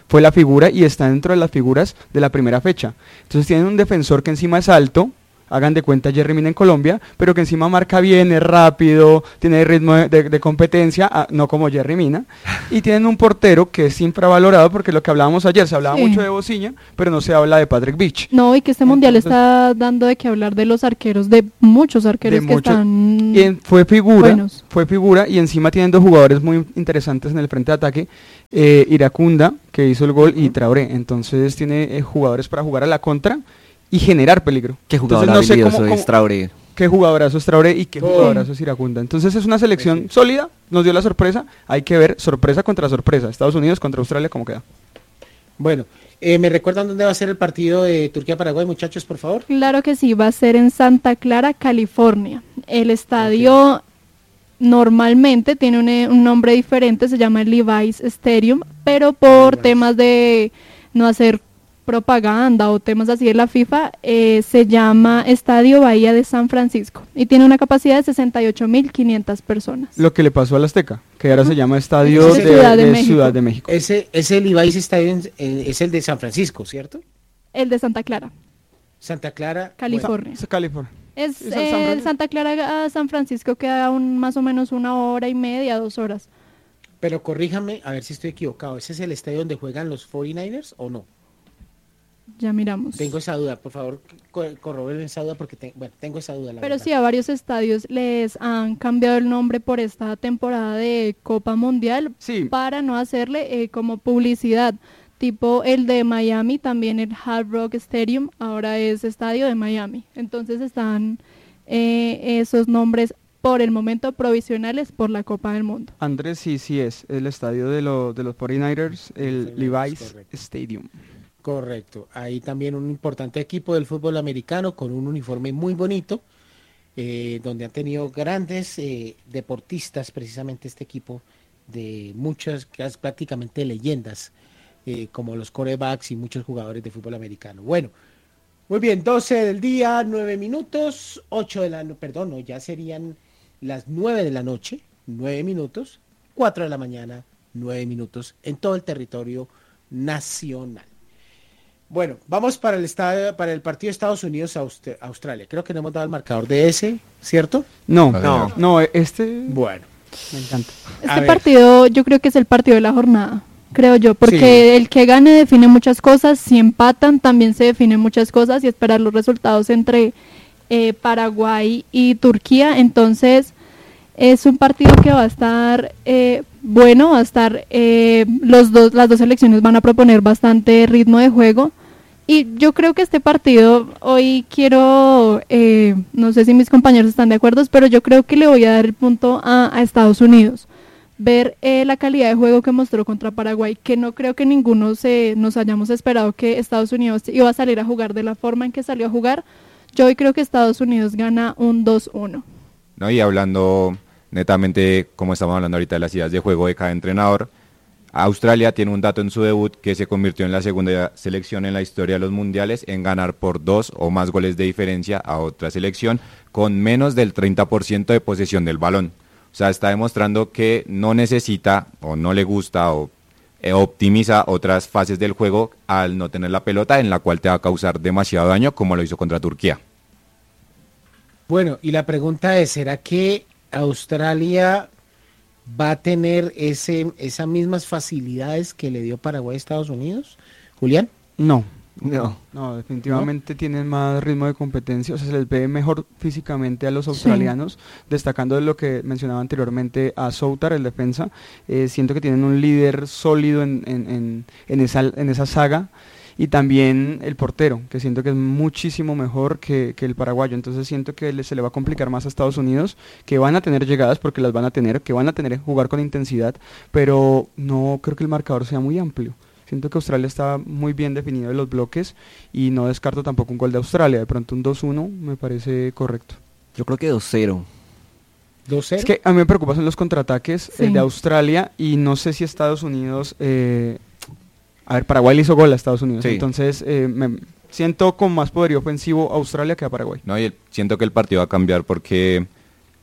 fue la figura y está dentro de las figuras de la primera fecha. Entonces tienen un defensor que encima es alto, hagan de cuenta Jerry Mina en Colombia, pero que encima marca bien, es rápido, tiene ritmo de, de, de competencia, ah, no como Jerry Mina, y tienen un portero que es infravalorado, porque lo que hablábamos ayer, se hablaba sí. mucho de Bociña, pero no se habla de Patrick Beach. No, y que este mundial Entonces, está dando de qué hablar de los arqueros, de muchos arqueros de que mucho, están y en, fue figura, buenos. fue figura, y encima tienen dos jugadores muy interesantes en el frente de ataque, eh, Iracunda, que hizo el gol, uh-huh. y Traoré. Entonces tiene eh, jugadores para jugar a la contra, y generar peligro. Qué jugador Entonces, no sé cómo, cómo, es Traoré. Qué jugadorazo es Traoré y qué oh. jugadorazo es Iracunda. Entonces es una selección sí, sí. sólida, nos dio la sorpresa, hay que ver sorpresa contra sorpresa, Estados Unidos contra Australia, ¿cómo queda? Bueno, eh, ¿me recuerdan dónde va a ser el partido de Turquía-Paraguay, muchachos, por favor? Claro que sí, va a ser en Santa Clara, California. El estadio okay. normalmente tiene un, un nombre diferente, se llama Levi's Stadium, pero por Levi's. temas de no hacer propaganda o temas así de la FIFA, eh, se llama Estadio Bahía de San Francisco y tiene una capacidad de sesenta y ocho mil quinientas personas. Lo que le pasó al Azteca, que ahora uh-huh. se llama Estadio de, Ciudad de, de México. Ciudad de México. Ese, ese Levi's Stadium eh, es el de San Francisco, ¿cierto? El de Santa Clara. Santa Clara, California. Bueno, California. Es, ¿Es eh, San Santa Clara a San Francisco queda un, más o menos una hora y media, dos horas. Pero corríjame, a ver si estoy equivocado, ¿ese es el estadio donde juegan los cuarenta y nueve ers o no? Ya miramos. Tengo esa duda, por favor, corroboren esa duda porque te, bueno, tengo esa duda. La Pero verdad. sí, a varios estadios les han cambiado el nombre por esta temporada de Copa Mundial sí. para no hacerle eh, como publicidad. Tipo el de Miami, también el Hard Rock Stadium, ahora es Estadio de Miami. Entonces están eh, esos nombres por el momento provisionales por la Copa del Mundo. Andrés, sí, sí es el estadio de, lo, de los cuarenta y nueve ers, el Levi's Stadium. Correcto, ahí también un importante equipo del fútbol americano con un uniforme muy bonito, eh, donde han tenido grandes eh, deportistas, precisamente este equipo de muchas, prácticamente leyendas, eh, como los quarterbacks y muchos jugadores de fútbol americano. Bueno, muy bien, doce del día, nueve minutos, ocho de la, perdón, no, ya serían las nueve de la noche, nueve minutos, cuatro de la mañana, nueve minutos, en todo el territorio nacional. Bueno, vamos para el estadio, para el partido Estados Unidos-Australia. Creo que no hemos dado el marcador de ese, ¿cierto? No, no, no, este... Bueno, me encanta. Este partido yo creo que es el partido de la jornada, creo yo, porque sí. el que gane define muchas cosas, si empatan también se definen muchas cosas y esperar los resultados entre eh, Paraguay y Turquía. Entonces es un partido que va a estar... Eh, bueno, va a estar, eh, los dos, las dos selecciones van a proponer bastante ritmo de juego y yo creo que este partido, hoy quiero, eh, no sé si mis compañeros están de acuerdo, pero yo creo que le voy a dar el punto a, a Estados Unidos, ver eh, la calidad de juego que mostró contra Paraguay, que no creo que ninguno se, nos hayamos esperado que Estados Unidos iba a salir a jugar de la forma en que salió a jugar. Yo hoy creo que Estados Unidos gana un dos uno. No, y hablando... netamente, como estamos hablando ahorita de las ideas de juego de cada entrenador, Australia tiene un dato en su debut que se convirtió en la segunda selección en la historia de los mundiales en ganar por dos o más goles de diferencia a otra selección con menos del treinta por ciento de posesión del balón. O sea, está demostrando que no necesita o no le gusta o eh, optimiza otras fases del juego al no tener la pelota, en la cual te va a causar demasiado daño como lo hizo contra Turquía. Bueno, y la pregunta es, ¿será que Australia va a tener ese, esas mismas facilidades que le dio Paraguay a Estados Unidos? Julián. No, no, no, definitivamente ¿No? tienen más ritmo de competencia, o sea, se les ve mejor físicamente a los australianos, sí. destacando lo que mencionaba anteriormente a Soutar, el defensa. Eh, siento que tienen un líder sólido en, en, en, en, esa, en esa saga. Y también el portero, que siento que es muchísimo mejor que, que el paraguayo. Entonces siento que le, se le va a complicar más a Estados Unidos, que van a tener llegadas porque las van a tener, que van a tener jugar con intensidad, pero no creo que el marcador sea muy amplio. Siento que Australia está muy bien definido en los bloques y no descarto tampoco un gol de Australia. De pronto un dos uno me parece correcto. Yo creo que dos cero. ¿dos cero? Es que a mí me preocupan son los contraataques, sí. el de Australia, y no sé si Estados Unidos... Eh, A ver, Paraguay le hizo gol a Estados Unidos, sí. entonces eh, me siento con más poderío ofensivo a Australia que a Paraguay. No, y el, siento que el partido va a cambiar porque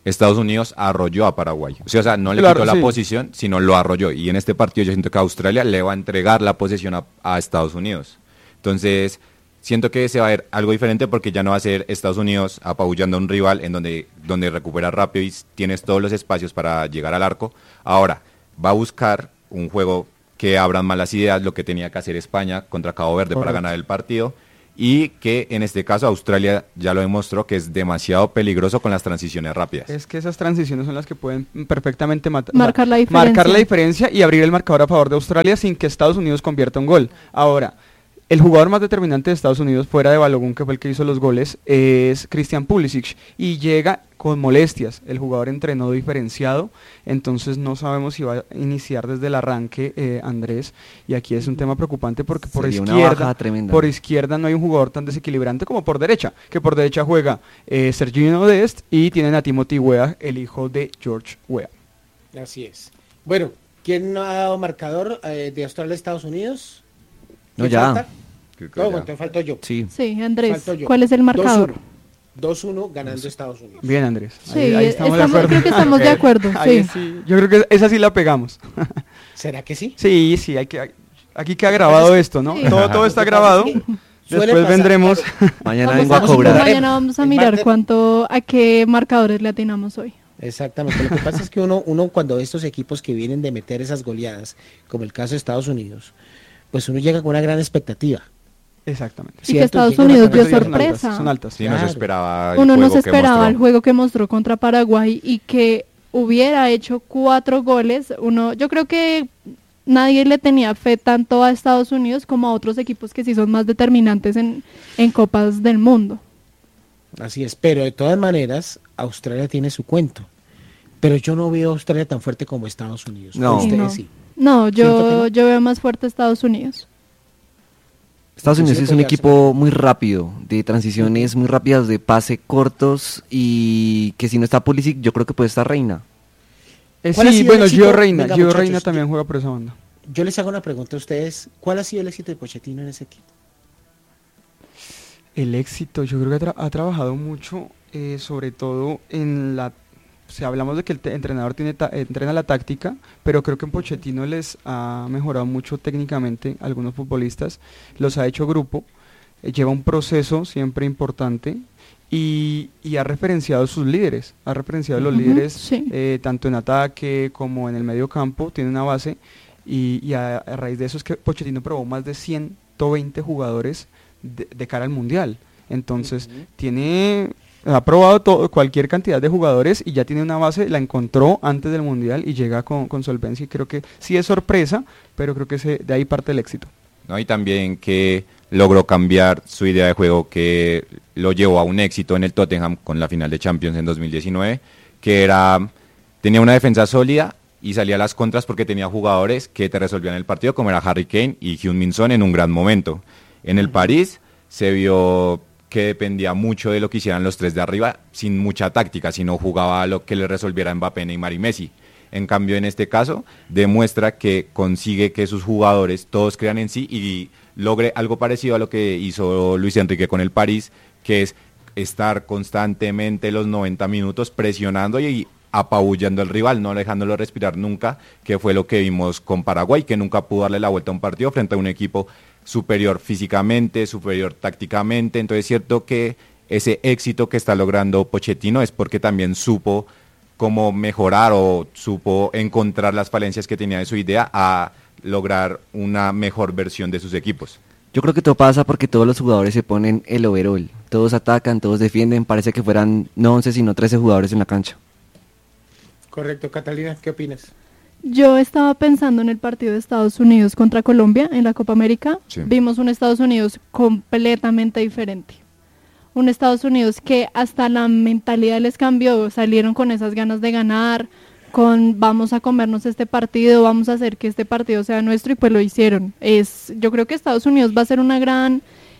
Estados Unidos arrolló a Paraguay. O sea, o sea no le claro, quitó sí. la posición, sino lo arrolló. Y en este partido yo siento que Australia le va a entregar la posesión a, a Estados Unidos. Entonces, siento que se va a ver algo diferente porque ya no va a ser Estados Unidos apabullando a un rival en donde, donde recuperas rápido y tienes todos los espacios para llegar al arco. Ahora, va a buscar un juego que abran malas ideas, lo que tenía que hacer España contra Cabo Verde. Correcto. Para ganar el partido, y que en este caso Australia ya lo demostró que es demasiado peligroso con las transiciones rápidas. Es que esas transiciones son las que pueden perfectamente mat- marcar, la marcar la diferencia y abrir el marcador a favor de Australia sin que Estados Unidos convierta un gol. Ahora, el jugador más determinante de Estados Unidos, fuera de Balogun, que fue el que hizo los goles, es Christian Pulisic, y llega con molestias. El jugador entrenó diferenciado, entonces no sabemos si va a iniciar desde el arranque eh, Andrés, y aquí es un tema preocupante porque por izquierda, por izquierda no hay un jugador tan desequilibrante como por derecha, que por derecha juega eh, Serginho Dest y tienen a Timothy Weah, el hijo de George Weah. Así es. Bueno, ¿quién no ha dado marcador eh, de Australia a Estados Unidos? No, ya. Falta? No, entonces falto yo. Sí, sí Andrés, ¿cuál es el marcador? dos uno ganando Estados Unidos. Bien, Andrés. Sí, ahí, ahí estamos, estamos de acuerdo. Creo que estamos de acuerdo. Sí. Sí. Yo creo que esa sí la pegamos. ¿Será que sí? Sí, sí, hay que, aquí queda grabado esto, ¿no? Sí. Todo, todo está grabado. Después pasar, vendremos. Claro. Mañana vamos vengo a, a cobrar. Mañana vamos a mirar cuánto, a qué marcadores le atinamos hoy. Exactamente. Lo que pasa es que uno, uno cuando ve estos equipos que vienen de meter esas goleadas, como el caso de Estados Unidos, pues uno llega con una gran expectativa. Exactamente. Y que Estados Unidos dio sorpresa. Son altas. Sí, claro. no se esperaba el Uno juego no se esperaba que el juego que mostró contra Paraguay y que hubiera hecho cuatro goles. Uno, yo creo que nadie le tenía fe tanto a Estados Unidos como a otros equipos que sí son más determinantes en, en Copas del Mundo. Así es, pero de todas maneras, Australia tiene su cuento. Pero yo no veo a Australia tan fuerte como Estados Unidos. No, Ustedes no. sí. No, yo, no? yo veo más fuerte a Estados Unidos. Estados Unidos es un equipo muy rápido, de transiciones muy rápidas, de pase cortos, y que si no está Pulisic, yo creo que puede estar Reina. Eh, sí, bueno, Gio Reina, Gio Reina también juega por esa banda. Yo les hago una pregunta a ustedes, ¿cuál ha sido el éxito de Pochettino en ese equipo? El éxito, yo creo que ha, tra- ha trabajado mucho, eh, sobre todo en la... O sea, hablamos de que el te- entrenador tiene ta- entrena la táctica, pero creo que en Pochettino les ha mejorado mucho técnicamente a algunos futbolistas, los ha hecho grupo, eh, lleva un proceso siempre importante y, y ha referenciado sus líderes, ha referenciado uh-huh, los líderes sí. eh, tanto en ataque como en el medio campo, tiene una base y, y a, a raíz de eso es que Pochettino probó más de ciento veinte jugadores de, de cara al Mundial, entonces uh-huh. tiene... Ha probado todo, cualquier cantidad de jugadores y ya tiene una base, la encontró antes del Mundial y llega con, con solvencia y creo que sí es sorpresa, pero creo que se, de ahí parte el éxito. No, y también que logró cambiar su idea de juego, que lo llevó a un éxito en el Tottenham con la final de Champions en dos mil diecinueve, que era, tenía una defensa sólida y salía a las contras porque tenía jugadores que te resolvían el partido, como era Harry Kane y Heung-min Son en un gran momento. En el París se vio que dependía mucho de lo que hicieran los tres de arriba, sin mucha táctica, sino jugaba a lo que le resolviera Mbappé, Neymar y Messi. En cambio, en este caso, demuestra que consigue que sus jugadores todos crean en sí y logre algo parecido a lo que hizo Luis Enrique con el París, que es estar constantemente los noventa minutos presionando y apabullando al rival, no dejándolo respirar nunca, que fue lo que vimos con Paraguay, que nunca pudo darle la vuelta a un partido frente a un equipo superior físicamente, superior tácticamente. Entonces es cierto que ese éxito que está logrando Pochettino es porque también supo cómo mejorar o supo encontrar las falencias que tenía de su idea a lograr una mejor versión de sus equipos. Yo creo que todo pasa porque todos los jugadores se ponen el overall, todos atacan, todos defienden, parece que fueran no once sino trece jugadores en la cancha. Correcto, Catalina, ¿qué opinas? Yo estaba pensando en el partido de Estados Unidos contra Colombia en la Copa América. Sí. Vimos un Estados Unidos completamente diferente. Un Estados Unidos que hasta la mentalidad les cambió, salieron con esas ganas de ganar, con vamos a comernos este partido, vamos a hacer que este partido sea nuestro y pues lo hicieron. Es, yo creo que Estados Unidos va a ser una gran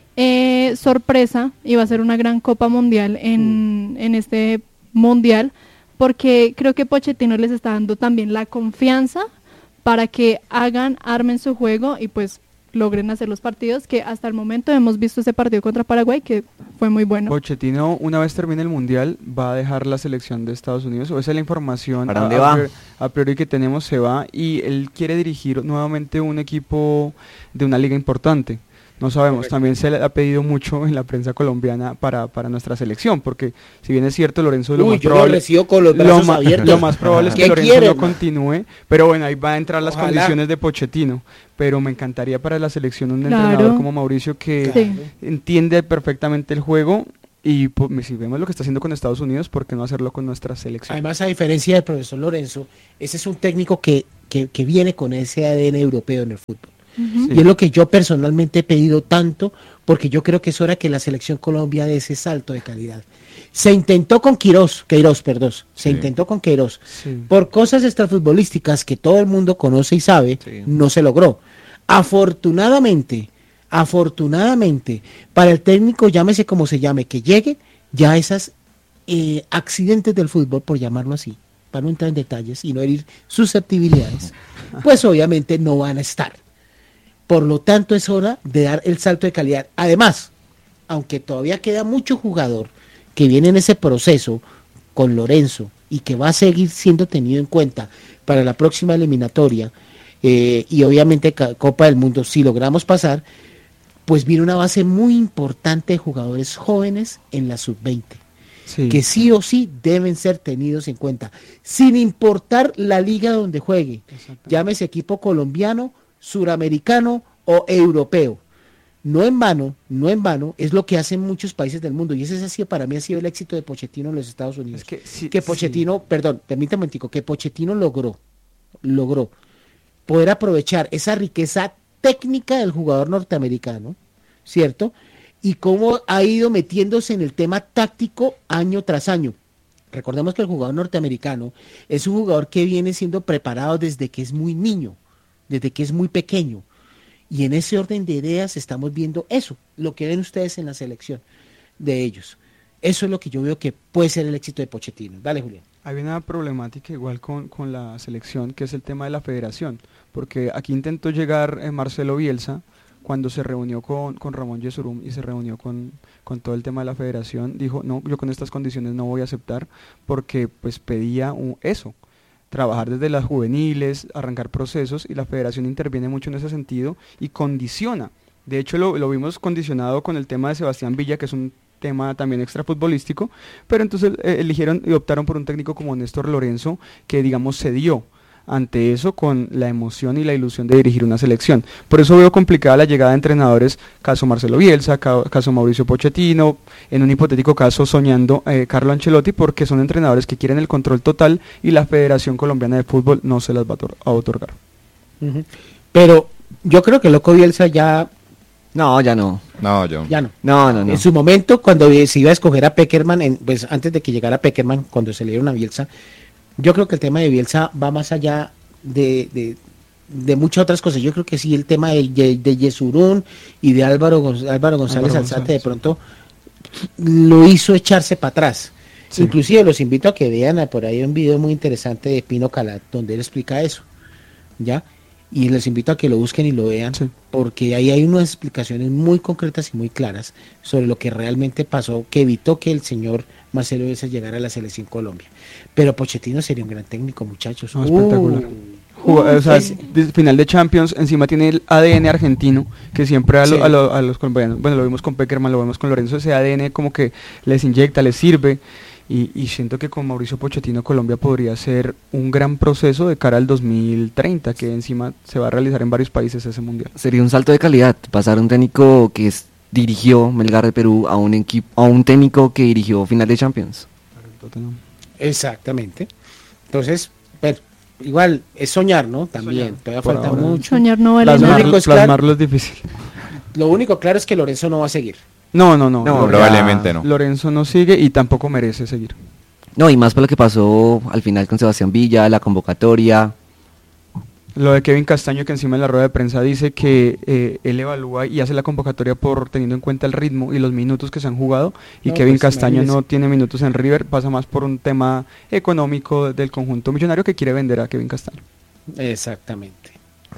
eh, sorpresa y va a ser una gran Copa Mundial en, mm. en este Mundial, porque creo que Pochettino les está dando también la confianza para que hagan, armen su juego y pues logren hacer los partidos, que hasta el momento hemos visto ese partido contra Paraguay que fue muy bueno. Pochettino, una vez termine el Mundial, va a dejar la selección de Estados Unidos, o esa es la información ¿Para a, dónde a va? priori, a priori que tenemos, se va, y él quiere dirigir nuevamente un equipo de una liga importante. No sabemos, Correcto. también se le ha pedido mucho en la prensa colombiana para, para nuestra selección, porque si bien es cierto, Lorenzo, lo Uy, más yo lo probable, recibo con los lo, brazos ma- abiertos. lo más probable es que ¿Qué Lorenzo quiere, no hermano? continúe, pero bueno, ahí va a entrar las Ojalá. condiciones de Pochettino, pero me encantaría para la selección un Claro. entrenador como Mauricio que Sí. entiende perfectamente el juego, y pues, si vemos lo que está haciendo con Estados Unidos, ¿por qué no hacerlo con nuestra selección? Además, a diferencia del profesor Lorenzo, ese es un técnico que, que, que viene con ese A D N europeo en el fútbol. Ujú. Sí. Y es lo que yo personalmente he pedido tanto, porque yo creo que es hora que la selección Colombia dé ese salto de calidad. Se intentó con Queiroz, Queiroz, perdón, se Sí. intentó con Queiroz. Sí. Por cosas extrafutbolísticas que todo el mundo conoce y sabe, Sí. no se logró. Afortunadamente, afortunadamente, para el técnico, llámese como se llame, que llegue, ya esas eh, accidentes del fútbol, por llamarlo así, para no entrar en detalles y no herir susceptibilidades, pues obviamente no van a estar. Por lo tanto, es hora de dar el salto de calidad. Además, aunque todavía queda mucho jugador que viene en ese proceso con Lorenzo y que va a seguir siendo tenido en cuenta para la próxima eliminatoria, eh, y obviamente ca- Copa del Mundo, si logramos pasar, pues viene una base muy importante de jugadores jóvenes en la sub veinte, Sí. que sí o sí deben ser tenidos en cuenta, sin importar la liga donde juegue, llámese equipo colombiano, suramericano o europeo. No en vano, no en vano, es lo que hacen muchos países del mundo, y ese ha sido, para mí ha sido el éxito de Pochettino en los Estados Unidos. Es que, sí, que Pochettino, perdón, permítame un momentico, que Pochettino logró, logró poder aprovechar esa riqueza técnica del jugador norteamericano, ¿cierto? Y cómo ha ido metiéndose en el tema táctico año tras año. Recordemos que el jugador norteamericano es un jugador que viene siendo preparado desde que es muy niño, desde que es muy pequeño. Y en ese orden de ideas estamos viendo eso, lo que ven ustedes en la selección de ellos. Eso es lo que yo veo que puede ser el éxito de Pochettino. Dale, Julián. Hay una problemática igual con, con la selección, que es el tema de la federación, porque aquí intentó llegar eh, Marcelo Bielsa cuando se reunió con, con Ramón Yesurum y se reunió con, con todo el tema de la federación, dijo, no, yo con estas condiciones no voy a aceptar, porque pues pedía un, eso, trabajar desde las juveniles, arrancar procesos, y la federación interviene mucho en ese sentido y condiciona. De hecho lo, lo vimos condicionado con el tema de Sebastián Villa, que es un tema también extrafutbolístico, pero entonces eh, eligieron y optaron por un técnico como Néstor Lorenzo, que digamos cedió ante eso con la emoción y la ilusión de dirigir una selección. Por eso veo complicada la llegada de entrenadores, caso Marcelo Bielsa, ca- caso Mauricio Pochettino, en un hipotético caso soñando eh, Carlo Ancelotti, porque son entrenadores que quieren el control total y la Federación Colombiana de Fútbol no se las va a, otor- a otorgar. Uh-huh. Pero yo creo que Loco Bielsa ya, No, ya no. No, yo. ya no. No, no, no. En su momento, cuando se iba a escoger a Peckerman, en, pues antes de que llegara Peckerman, cuando se le dieron a Bielsa, yo creo que el tema de Bielsa va más allá de, de, de muchas otras cosas. Yo creo que sí, el tema de, de, de Yesurún y de Álvaro, Gonz- Álvaro González Álvaro Alzate de González. pronto lo hizo echarse para atrás. Sí. Inclusive los invito a que vean a- por ahí un video muy interesante de Pino Calat, donde él explica eso, ¿ya? Y les invito a que lo busquen y lo vean, Sí. porque ahí hay unas explicaciones muy concretas y muy claras sobre lo que realmente pasó, que evitó que el señor Marcelo Bielsa llegara a la selección Colombia. Pero Pochettino sería un gran técnico, muchachos. No, espectacular. Uh, Jug- o sea, ese- de- final de Champions, encima tiene el A D N argentino, que siempre a, lo- Sí. a, lo- a los colombianos, bueno, lo vimos con Peckerman, lo vemos con Lorenzo, ese A D N como que les inyecta, les sirve, y, y siento que con Mauricio Pochettino Colombia podría ser un gran proceso de cara al dos mil treinta, que encima se va a realizar en varios países ese mundial. Sería un salto de calidad pasar un técnico que es- dirigió Melgar de Perú a un equipo, a un técnico que dirigió final de Champions. Exactamente. Entonces, bueno, igual es soñar, ¿no? También, Soñar. todavía Por falta ahora. mucho. Soñar no vale Plasmar- nada. único es claro- plasmarlo es difícil. Lo único claro es que Lorenzo no va a seguir. No, no, no. No, Lorenzo- probablemente no. Lorenzo no sigue y tampoco merece seguir. No, y más por lo que pasó al final con Sebastián Villa, la convocatoria. Lo de Kevin Castaño, que encima en la rueda de prensa dice que eh, él evalúa y hace la convocatoria por teniendo en cuenta el ritmo y los minutos que se han jugado, y No, Kevin pues, Castaño imagínese. no tiene minutos en River, pasa más por un tema económico del conjunto millonario que quiere vender a Kevin Castaño. Exactamente.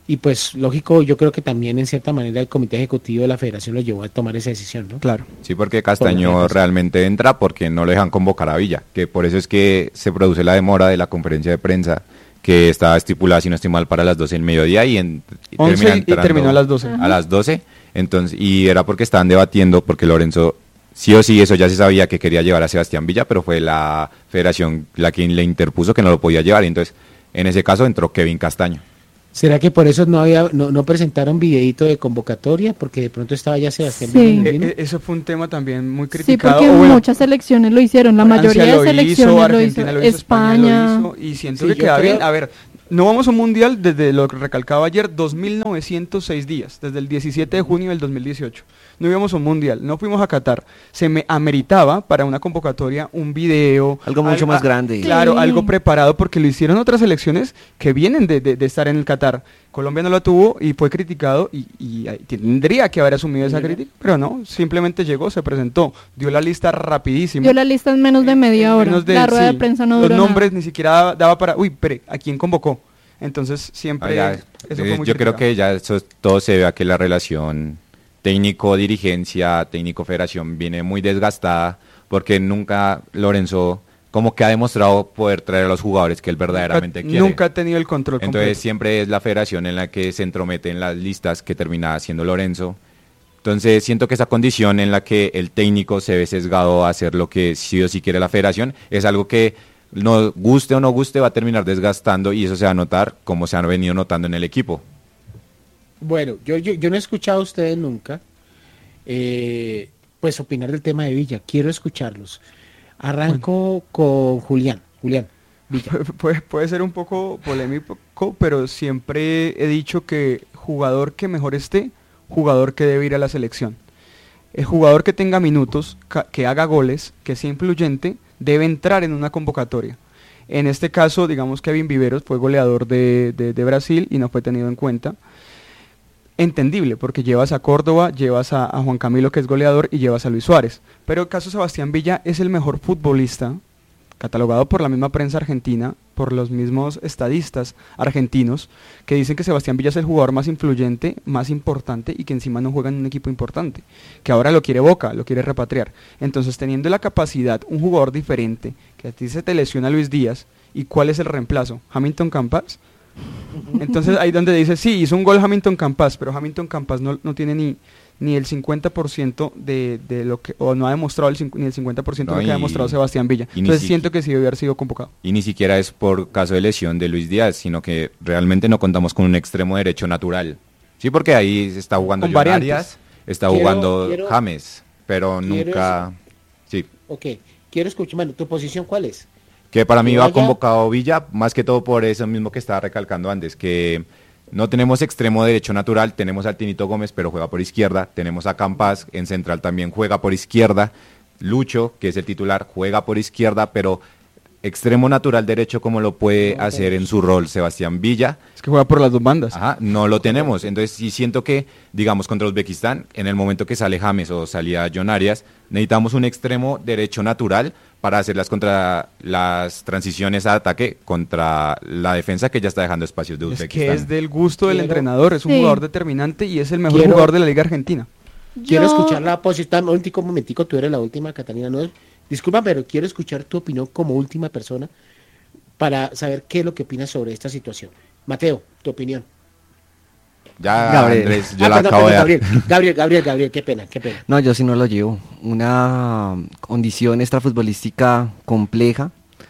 Y pues lógico, yo creo que también en cierta manera el comité ejecutivo de la federación lo llevó a tomar esa decisión, ¿no? Claro. Sí, porque Castaño realmente entra porque no lo dejan convocar a Villa, que por eso es que se produce la demora de la conferencia de prensa, que estaba estipulada, si no estoy mal, para las doce del mediodía y, en, y, termina y terminó a las doce. A las doce, entonces, y era porque estaban debatiendo, porque Lorenzo, sí o sí, eso ya se sabía que quería llevar a Sebastián Villa, pero fue la federación la que le interpuso que no lo podía llevar, y entonces, en ese caso, entró Kevin Castaño. ¿Será que por eso no había no, no presentaron videíto de convocatoria? Porque de pronto estaba ya Sebastián sí. Villa. E- e- eso fue un tema también muy criticado. Sí, porque o bueno, muchas selecciones lo hicieron, la mayoría de selecciones hizo, lo Argentina hizo, lo hizo, España. España lo hizo, y siento Sí, que queda creo... bien. A ver, no vamos a un mundial desde lo que recalcaba ayer, dos mil novecientos seis días, desde el diecisiete de junio del dos mil dieciocho. No íbamos a un mundial, no fuimos a Qatar. Se me ameritaba para una convocatoria un video. Algo mucho al, más a, grande. Claro, sí. algo preparado, porque lo hicieron otras selecciones que vienen de, de, de estar en el Qatar. Colombia no lo tuvo y fue criticado y, y, y tendría que haber asumido esa crítica, pero no, simplemente llegó, se presentó, dio la lista rapidísimo. Dio la lista en menos de media hora, menos de, la rueda sí, de prensa no los duró nombres nada. ni siquiera daba, daba para, uy, pero ¿a quién convocó? Entonces siempre Ah, ya, eso eh, fue muy yo criticado. creo que ya eso todo se ve a que la relación técnico-dirigencia, técnico-federación viene muy desgastada, porque nunca Lorenzo como que ha demostrado poder traer a los jugadores que él verdaderamente nunca, quiere. Nunca ha tenido el control Entonces completo. siempre es la federación en la que se entromete en las listas, que termina siendo Lorenzo. Entonces siento que esa condición en la que el técnico se ve sesgado a hacer lo que sí o sí quiere la federación es algo que, no guste o no guste, va a terminar desgastando, y eso se va a notar como se han venido notando en el equipo. Bueno, yo, yo, yo no he escuchado a ustedes nunca eh, pues opinar del tema de Villa. Quiero escucharlos. Arranco bueno. con Julián. Julián, Villa. Puede, puede ser un poco polémico, pero siempre he dicho que jugador que mejor esté, jugador que debe ir a la selección. El jugador que tenga minutos, que haga goles, que sea influyente, debe entrar en una convocatoria. En este caso, digamos que Kevin Viveros fue goleador de, de, de Brasil y no fue tenido en cuenta. Entendible, porque llevas a Córdoba, llevas a, a Juan Camilo, que es goleador, y llevas a Luis Suárez. Pero el caso Sebastián Villa es el mejor futbolista, catalogado por la misma prensa argentina, por los mismos estadistas argentinos, que dicen que Sebastián Villa es el jugador más influyente, más importante, y que encima no juega en un equipo importante, que ahora lo quiere Boca, lo quiere repatriar. Entonces, teniendo la capacidad, un jugador diferente, que a ti se te lesiona Luis Díaz, ¿y cuál es el reemplazo? ¿Hamilton Campas? Entonces ahí donde dice, sí, hizo un gol Hamilton Campas, pero Hamilton Campas no, no tiene ni, ni el cincuenta por ciento de, de lo que, o no ha demostrado el, ni el cincuenta por ciento no, de lo que y, ha demostrado Sebastián Villa. Entonces si, siento que sí debe haber sido convocado. Y ni siquiera es por caso de lesión de Luis Díaz, sino que realmente no contamos con un extremo derecho natural. Sí, porque ahí está jugando John Arias, está quiero, jugando quiero, James, pero nunca... Sí. Ok, quiero escuchar, bueno, ¿tu posición cuál es? Que para mí va convocado Villa, más que todo por eso mismo que estaba recalcando antes, que no tenemos extremo derecho natural, tenemos al Tinito Gómez, pero juega por izquierda, tenemos a Campas, en central también juega por izquierda, Lucho, que es el titular, juega por izquierda, pero extremo natural derecho como lo puede no, hacer en su rol Sebastián Villa. Es que juega por las dos bandas. Ajá, no lo tenemos, entonces sí siento que, digamos, contra Uzbekistán, en el momento que sale James o salía John Arias, necesitamos un extremo derecho natural para hacerlas contra las transiciones a ataque, contra la defensa que ya está dejando espacios de Uzbekistán. Es que es del gusto del Quiero, entrenador, es un sí. jugador determinante y es el mejor Quiero, jugador de la Liga Argentina. Quiero Yo... escuchar la posición, un momentico, un momentico, tú eres la última, Catalina, no, disculpa, pero quiero escuchar tu opinión como última persona para saber qué es lo que opinas sobre esta situación. Mateo, tu opinión. Ya, Gabriel. Andrés, yo ah, la perdón, acabo perdón, de Gabriel, Gabriel, Gabriel, Gabriel, qué pena, qué pena. No, yo sí no lo llevo. Una condición extrafutbolística compleja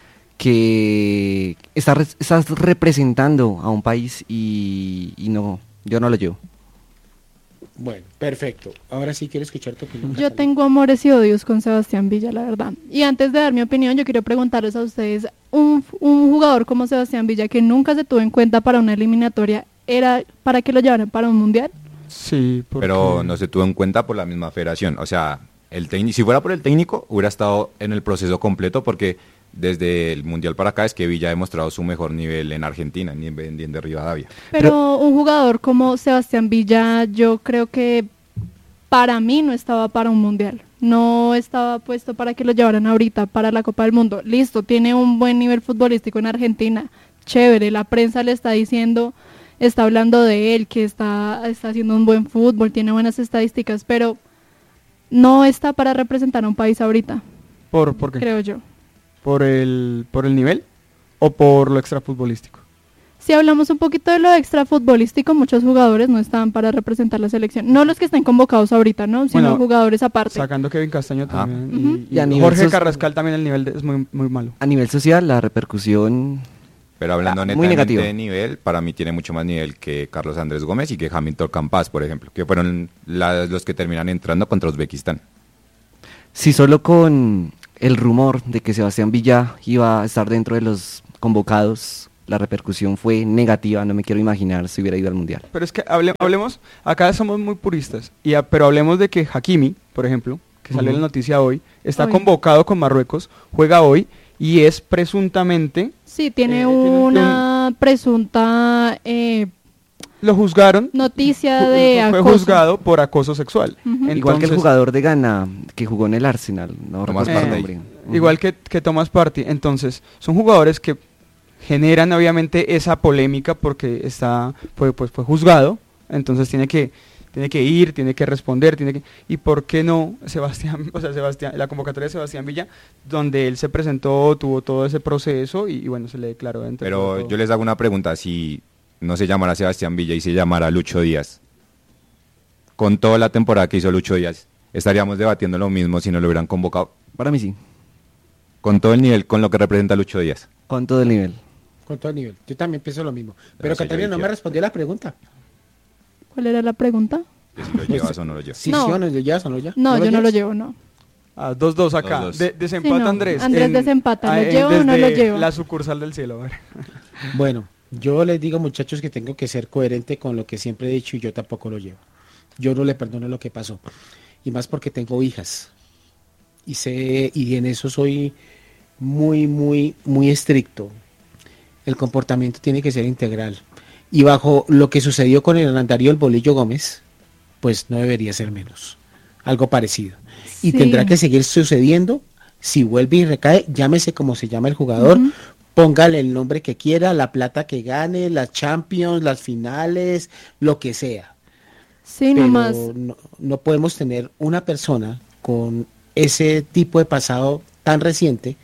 que está re estás representando a un país y, y no, yo no lo llevo. Bueno, perfecto. Ahora sí quiero escuchar tu opinión. Yo tengo amores y odios con Sebastián Villa, la verdad. Y antes de dar mi opinión, yo quiero preguntarles a ustedes, un, un jugador como Sebastián Villa que nunca se tuvo en cuenta para una eliminatoria, ¿era para que lo llevaran para un mundial? Sí, porque... pero no se tuvo en cuenta por la misma federación. O sea, el si fuera por el técnico, hubiera estado en el proceso completo, porque desde el mundial para acá es que Villa ha demostrado su mejor nivel en Argentina, ni en, en de Rivadavia. Pero, pero un jugador como Sebastián Villa, yo creo que para mí no estaba para un mundial. No estaba puesto para que lo llevaran ahorita para la Copa del Mundo. Listo, tiene un buen nivel futbolístico en Argentina. Chévere, la prensa le está diciendo está hablando de él, que está, está haciendo un buen fútbol, tiene buenas estadísticas, pero no está para representar a un país ahorita. ¿Por, por qué? Creo yo. ¿Por el, por el nivel o por lo extrafutbolístico? Si hablamos un poquito de lo extrafutbolístico, muchos jugadores no estaban para representar la selección. No los que estén convocados ahorita, ¿no? Sino bueno, jugadores aparte. Sacando Kevin Castaño también. Ah. Uh-huh. Y, y, y Jorge Carrascal también el nivel de, es muy, muy malo. A nivel social, la repercusión... Pero hablando ah, netamente de nivel, para mí tiene mucho más nivel que Carlos Andrés Gómez y que Hamilton Campas, por ejemplo, que fueron la, los que terminan entrando contra Uzbekistán. Sí, solo con el rumor de que Sebastián Villa iba a estar dentro de los convocados, la repercusión fue negativa. No me quiero imaginar si hubiera ido al Mundial. Pero es que hable, hablemos, acá somos muy puristas, y a, pero hablemos de que Hakimi, por ejemplo, que salió uh-huh. en la noticia hoy, está hoy. convocado con Marruecos, juega hoy y es presuntamente... Sí, tiene eh, una tiene, presunta... Eh, lo juzgaron. Noticia de fue acoso. juzgado por acoso sexual. Uh-huh. Entonces, igual que el jugador de Ghana, que jugó en el Arsenal. No Tomás Partey. Eh, uh-huh. Igual que, que Tomás Partey. Entonces, son jugadores que generan obviamente esa polémica porque está fue, pues, fue juzgado. Entonces tiene que... tiene que ir, tiene que responder, tiene que... ¿Y por qué no Sebastián, o sea, Sebastián, la convocatoria de Sebastián Villa, donde él se presentó, tuvo todo ese proceso y, y bueno, se le declaró dentro? Pero todo. Yo les hago una pregunta, si no se llamara Sebastián Villa y se llamara Lucho Díaz, con toda la temporada que hizo Lucho Díaz, ¿estaríamos debatiendo lo mismo si no lo hubieran convocado? Para mí sí. Con todo el nivel, con lo que representa Lucho Díaz. Con todo el nivel. Con todo el nivel. Yo también pienso lo mismo. Pero, Pero Catalina no me respondió la pregunta. ¿Cuál era la pregunta? Si lo llevas o no lo llevas. Sí, no. sí, o no lo llevas o no lo llevas. No, ¿No yo lo no lo llevo, no. Ah, dos dos acá. Dos, dos. De, desempata sí, no. Andrés. Andrés en, desempata. ¿Lo ah, llevo o no lo llevo? La sucursal del cielo. A ver. Bueno, yo les digo, muchachos, que tengo que ser coherente con lo que siempre he dicho y yo tampoco lo llevo. Yo no le perdono lo que pasó. Y más porque tengo hijas. Y sé, y en eso soy muy, muy, muy estricto. El comportamiento tiene que ser integral. Y bajo lo que sucedió con el Darío el Bolillo Gómez, pues no debería ser menos. Algo parecido. Y sí. tendrá que seguir sucediendo. Si vuelve y recae, llámese como se llama el jugador, uh-huh. póngale el nombre que quiera, la plata que gane, las Champions, las finales, lo que sea. Sí, Pero nomás. No, no podemos tener una persona con ese tipo de pasado tan reciente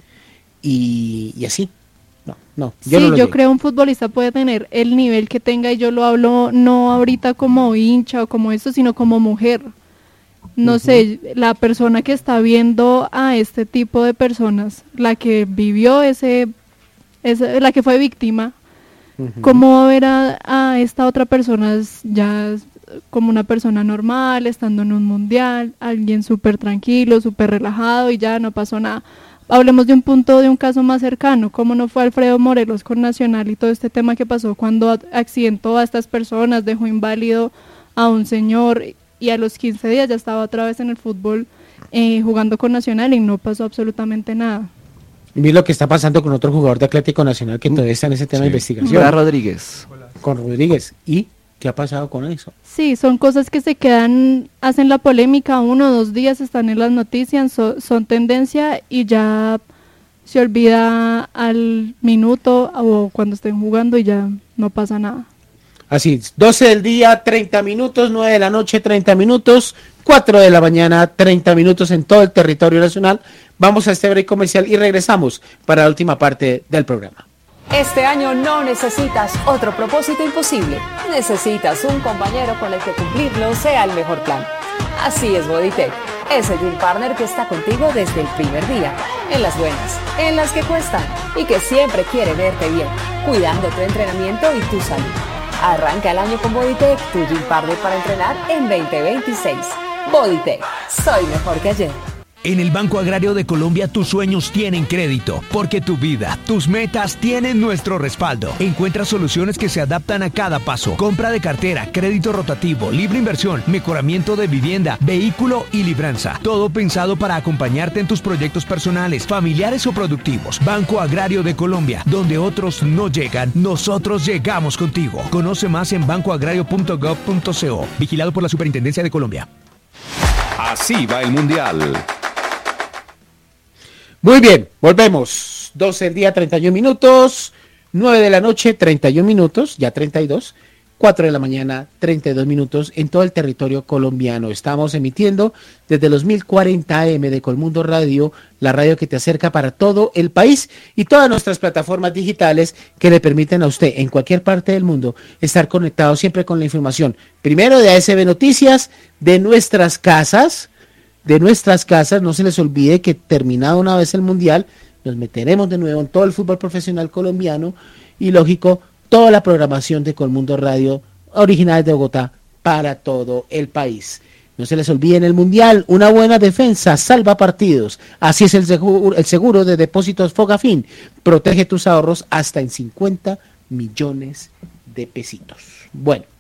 y, y así. No, no. Yo sí, no lo yo llevo. creo un futbolista puede tener el nivel que tenga y yo lo hablo no ahorita como hincha o como esto, sino como mujer. No uh-huh. sé, la persona que está viendo a este tipo de personas, la que vivió ese, ese la que fue víctima, uh-huh. ¿cómo va a ver a, a esta otra persona ya como una persona normal, estando en un mundial, alguien súper tranquilo, súper relajado y ya no pasó nada? Hablemos de un punto, de un caso más cercano, como no fue Alfredo Morelos con Nacional y todo este tema que pasó cuando accidentó a estas personas, dejó inválido a un señor y a los quince días ya estaba otra vez en el fútbol eh, jugando con Nacional y no pasó absolutamente nada. Y mira lo que está pasando con otro jugador de Atlético Nacional que todavía está en ese tema sí. de investigación. Hola, Rodríguez. Con Rodríguez. ¿Y qué ha pasado con eso? Sí, son cosas que se quedan, hacen la polémica uno o dos días, están en las noticias, so, son tendencia y ya se olvida al minuto o cuando estén jugando y ya no pasa nada. Así, doce del día, treinta minutos, nueve de la noche, treinta minutos, cuatro de la mañana, treinta minutos en todo el territorio nacional. Vamos a este break comercial y regresamos para la última parte del programa. Este año no necesitas otro propósito imposible. Necesitas un compañero con el que cumplirlo sea el mejor plan. Así es Bodytech, ese Gym Partner que está contigo desde el primer día, en las buenas, en las que cuestan y que siempre quiere verte bien, cuidando tu entrenamiento y tu salud. Arranca el año con Bodytech, tu Gym Partner para entrenar en veinte veintiséis. Bodytech, soy mejor que ayer. En el Banco Agrario de Colombia tus sueños tienen crédito, porque tu vida, tus metas tienen nuestro respaldo. Encuentra soluciones que se adaptan a cada paso. Compra de cartera, crédito rotativo, libre inversión, mejoramiento de vivienda, vehículo y libranza. Todo pensado para acompañarte en tus proyectos personales, familiares o productivos. Banco Agrario de Colombia, donde otros no llegan, nosotros llegamos contigo. Conoce más en banco agrario punto gov punto co. Vigilado por la Superintendencia de Colombia. Así va el Mundial. Muy bien, volvemos. doce del día, treinta y un minutos. nueve de la noche, treinta y un minutos, ya treinta y dos. cuatro de la mañana, treinta y dos minutos en todo el territorio colombiano. Estamos emitiendo desde los mil cuarenta A M de Colmundo Radio, la radio que te acerca para todo el país, y todas nuestras plataformas digitales que le permiten a usted en cualquier parte del mundo estar conectado siempre con la información. Primero de A S B Noticias, de nuestras casas, de nuestras casas. No se les olvide que terminado una vez el Mundial, nos meteremos de nuevo en todo el fútbol profesional colombiano y, lógico, toda la programación de Colmundo Radio, original de Bogotá, para todo el país. No se les olvide en el Mundial, una buena defensa salva partidos. Así es el seguro, el seguro de depósitos Fogafín. Protege tus ahorros hasta en cincuenta millones de pesitos. Bueno,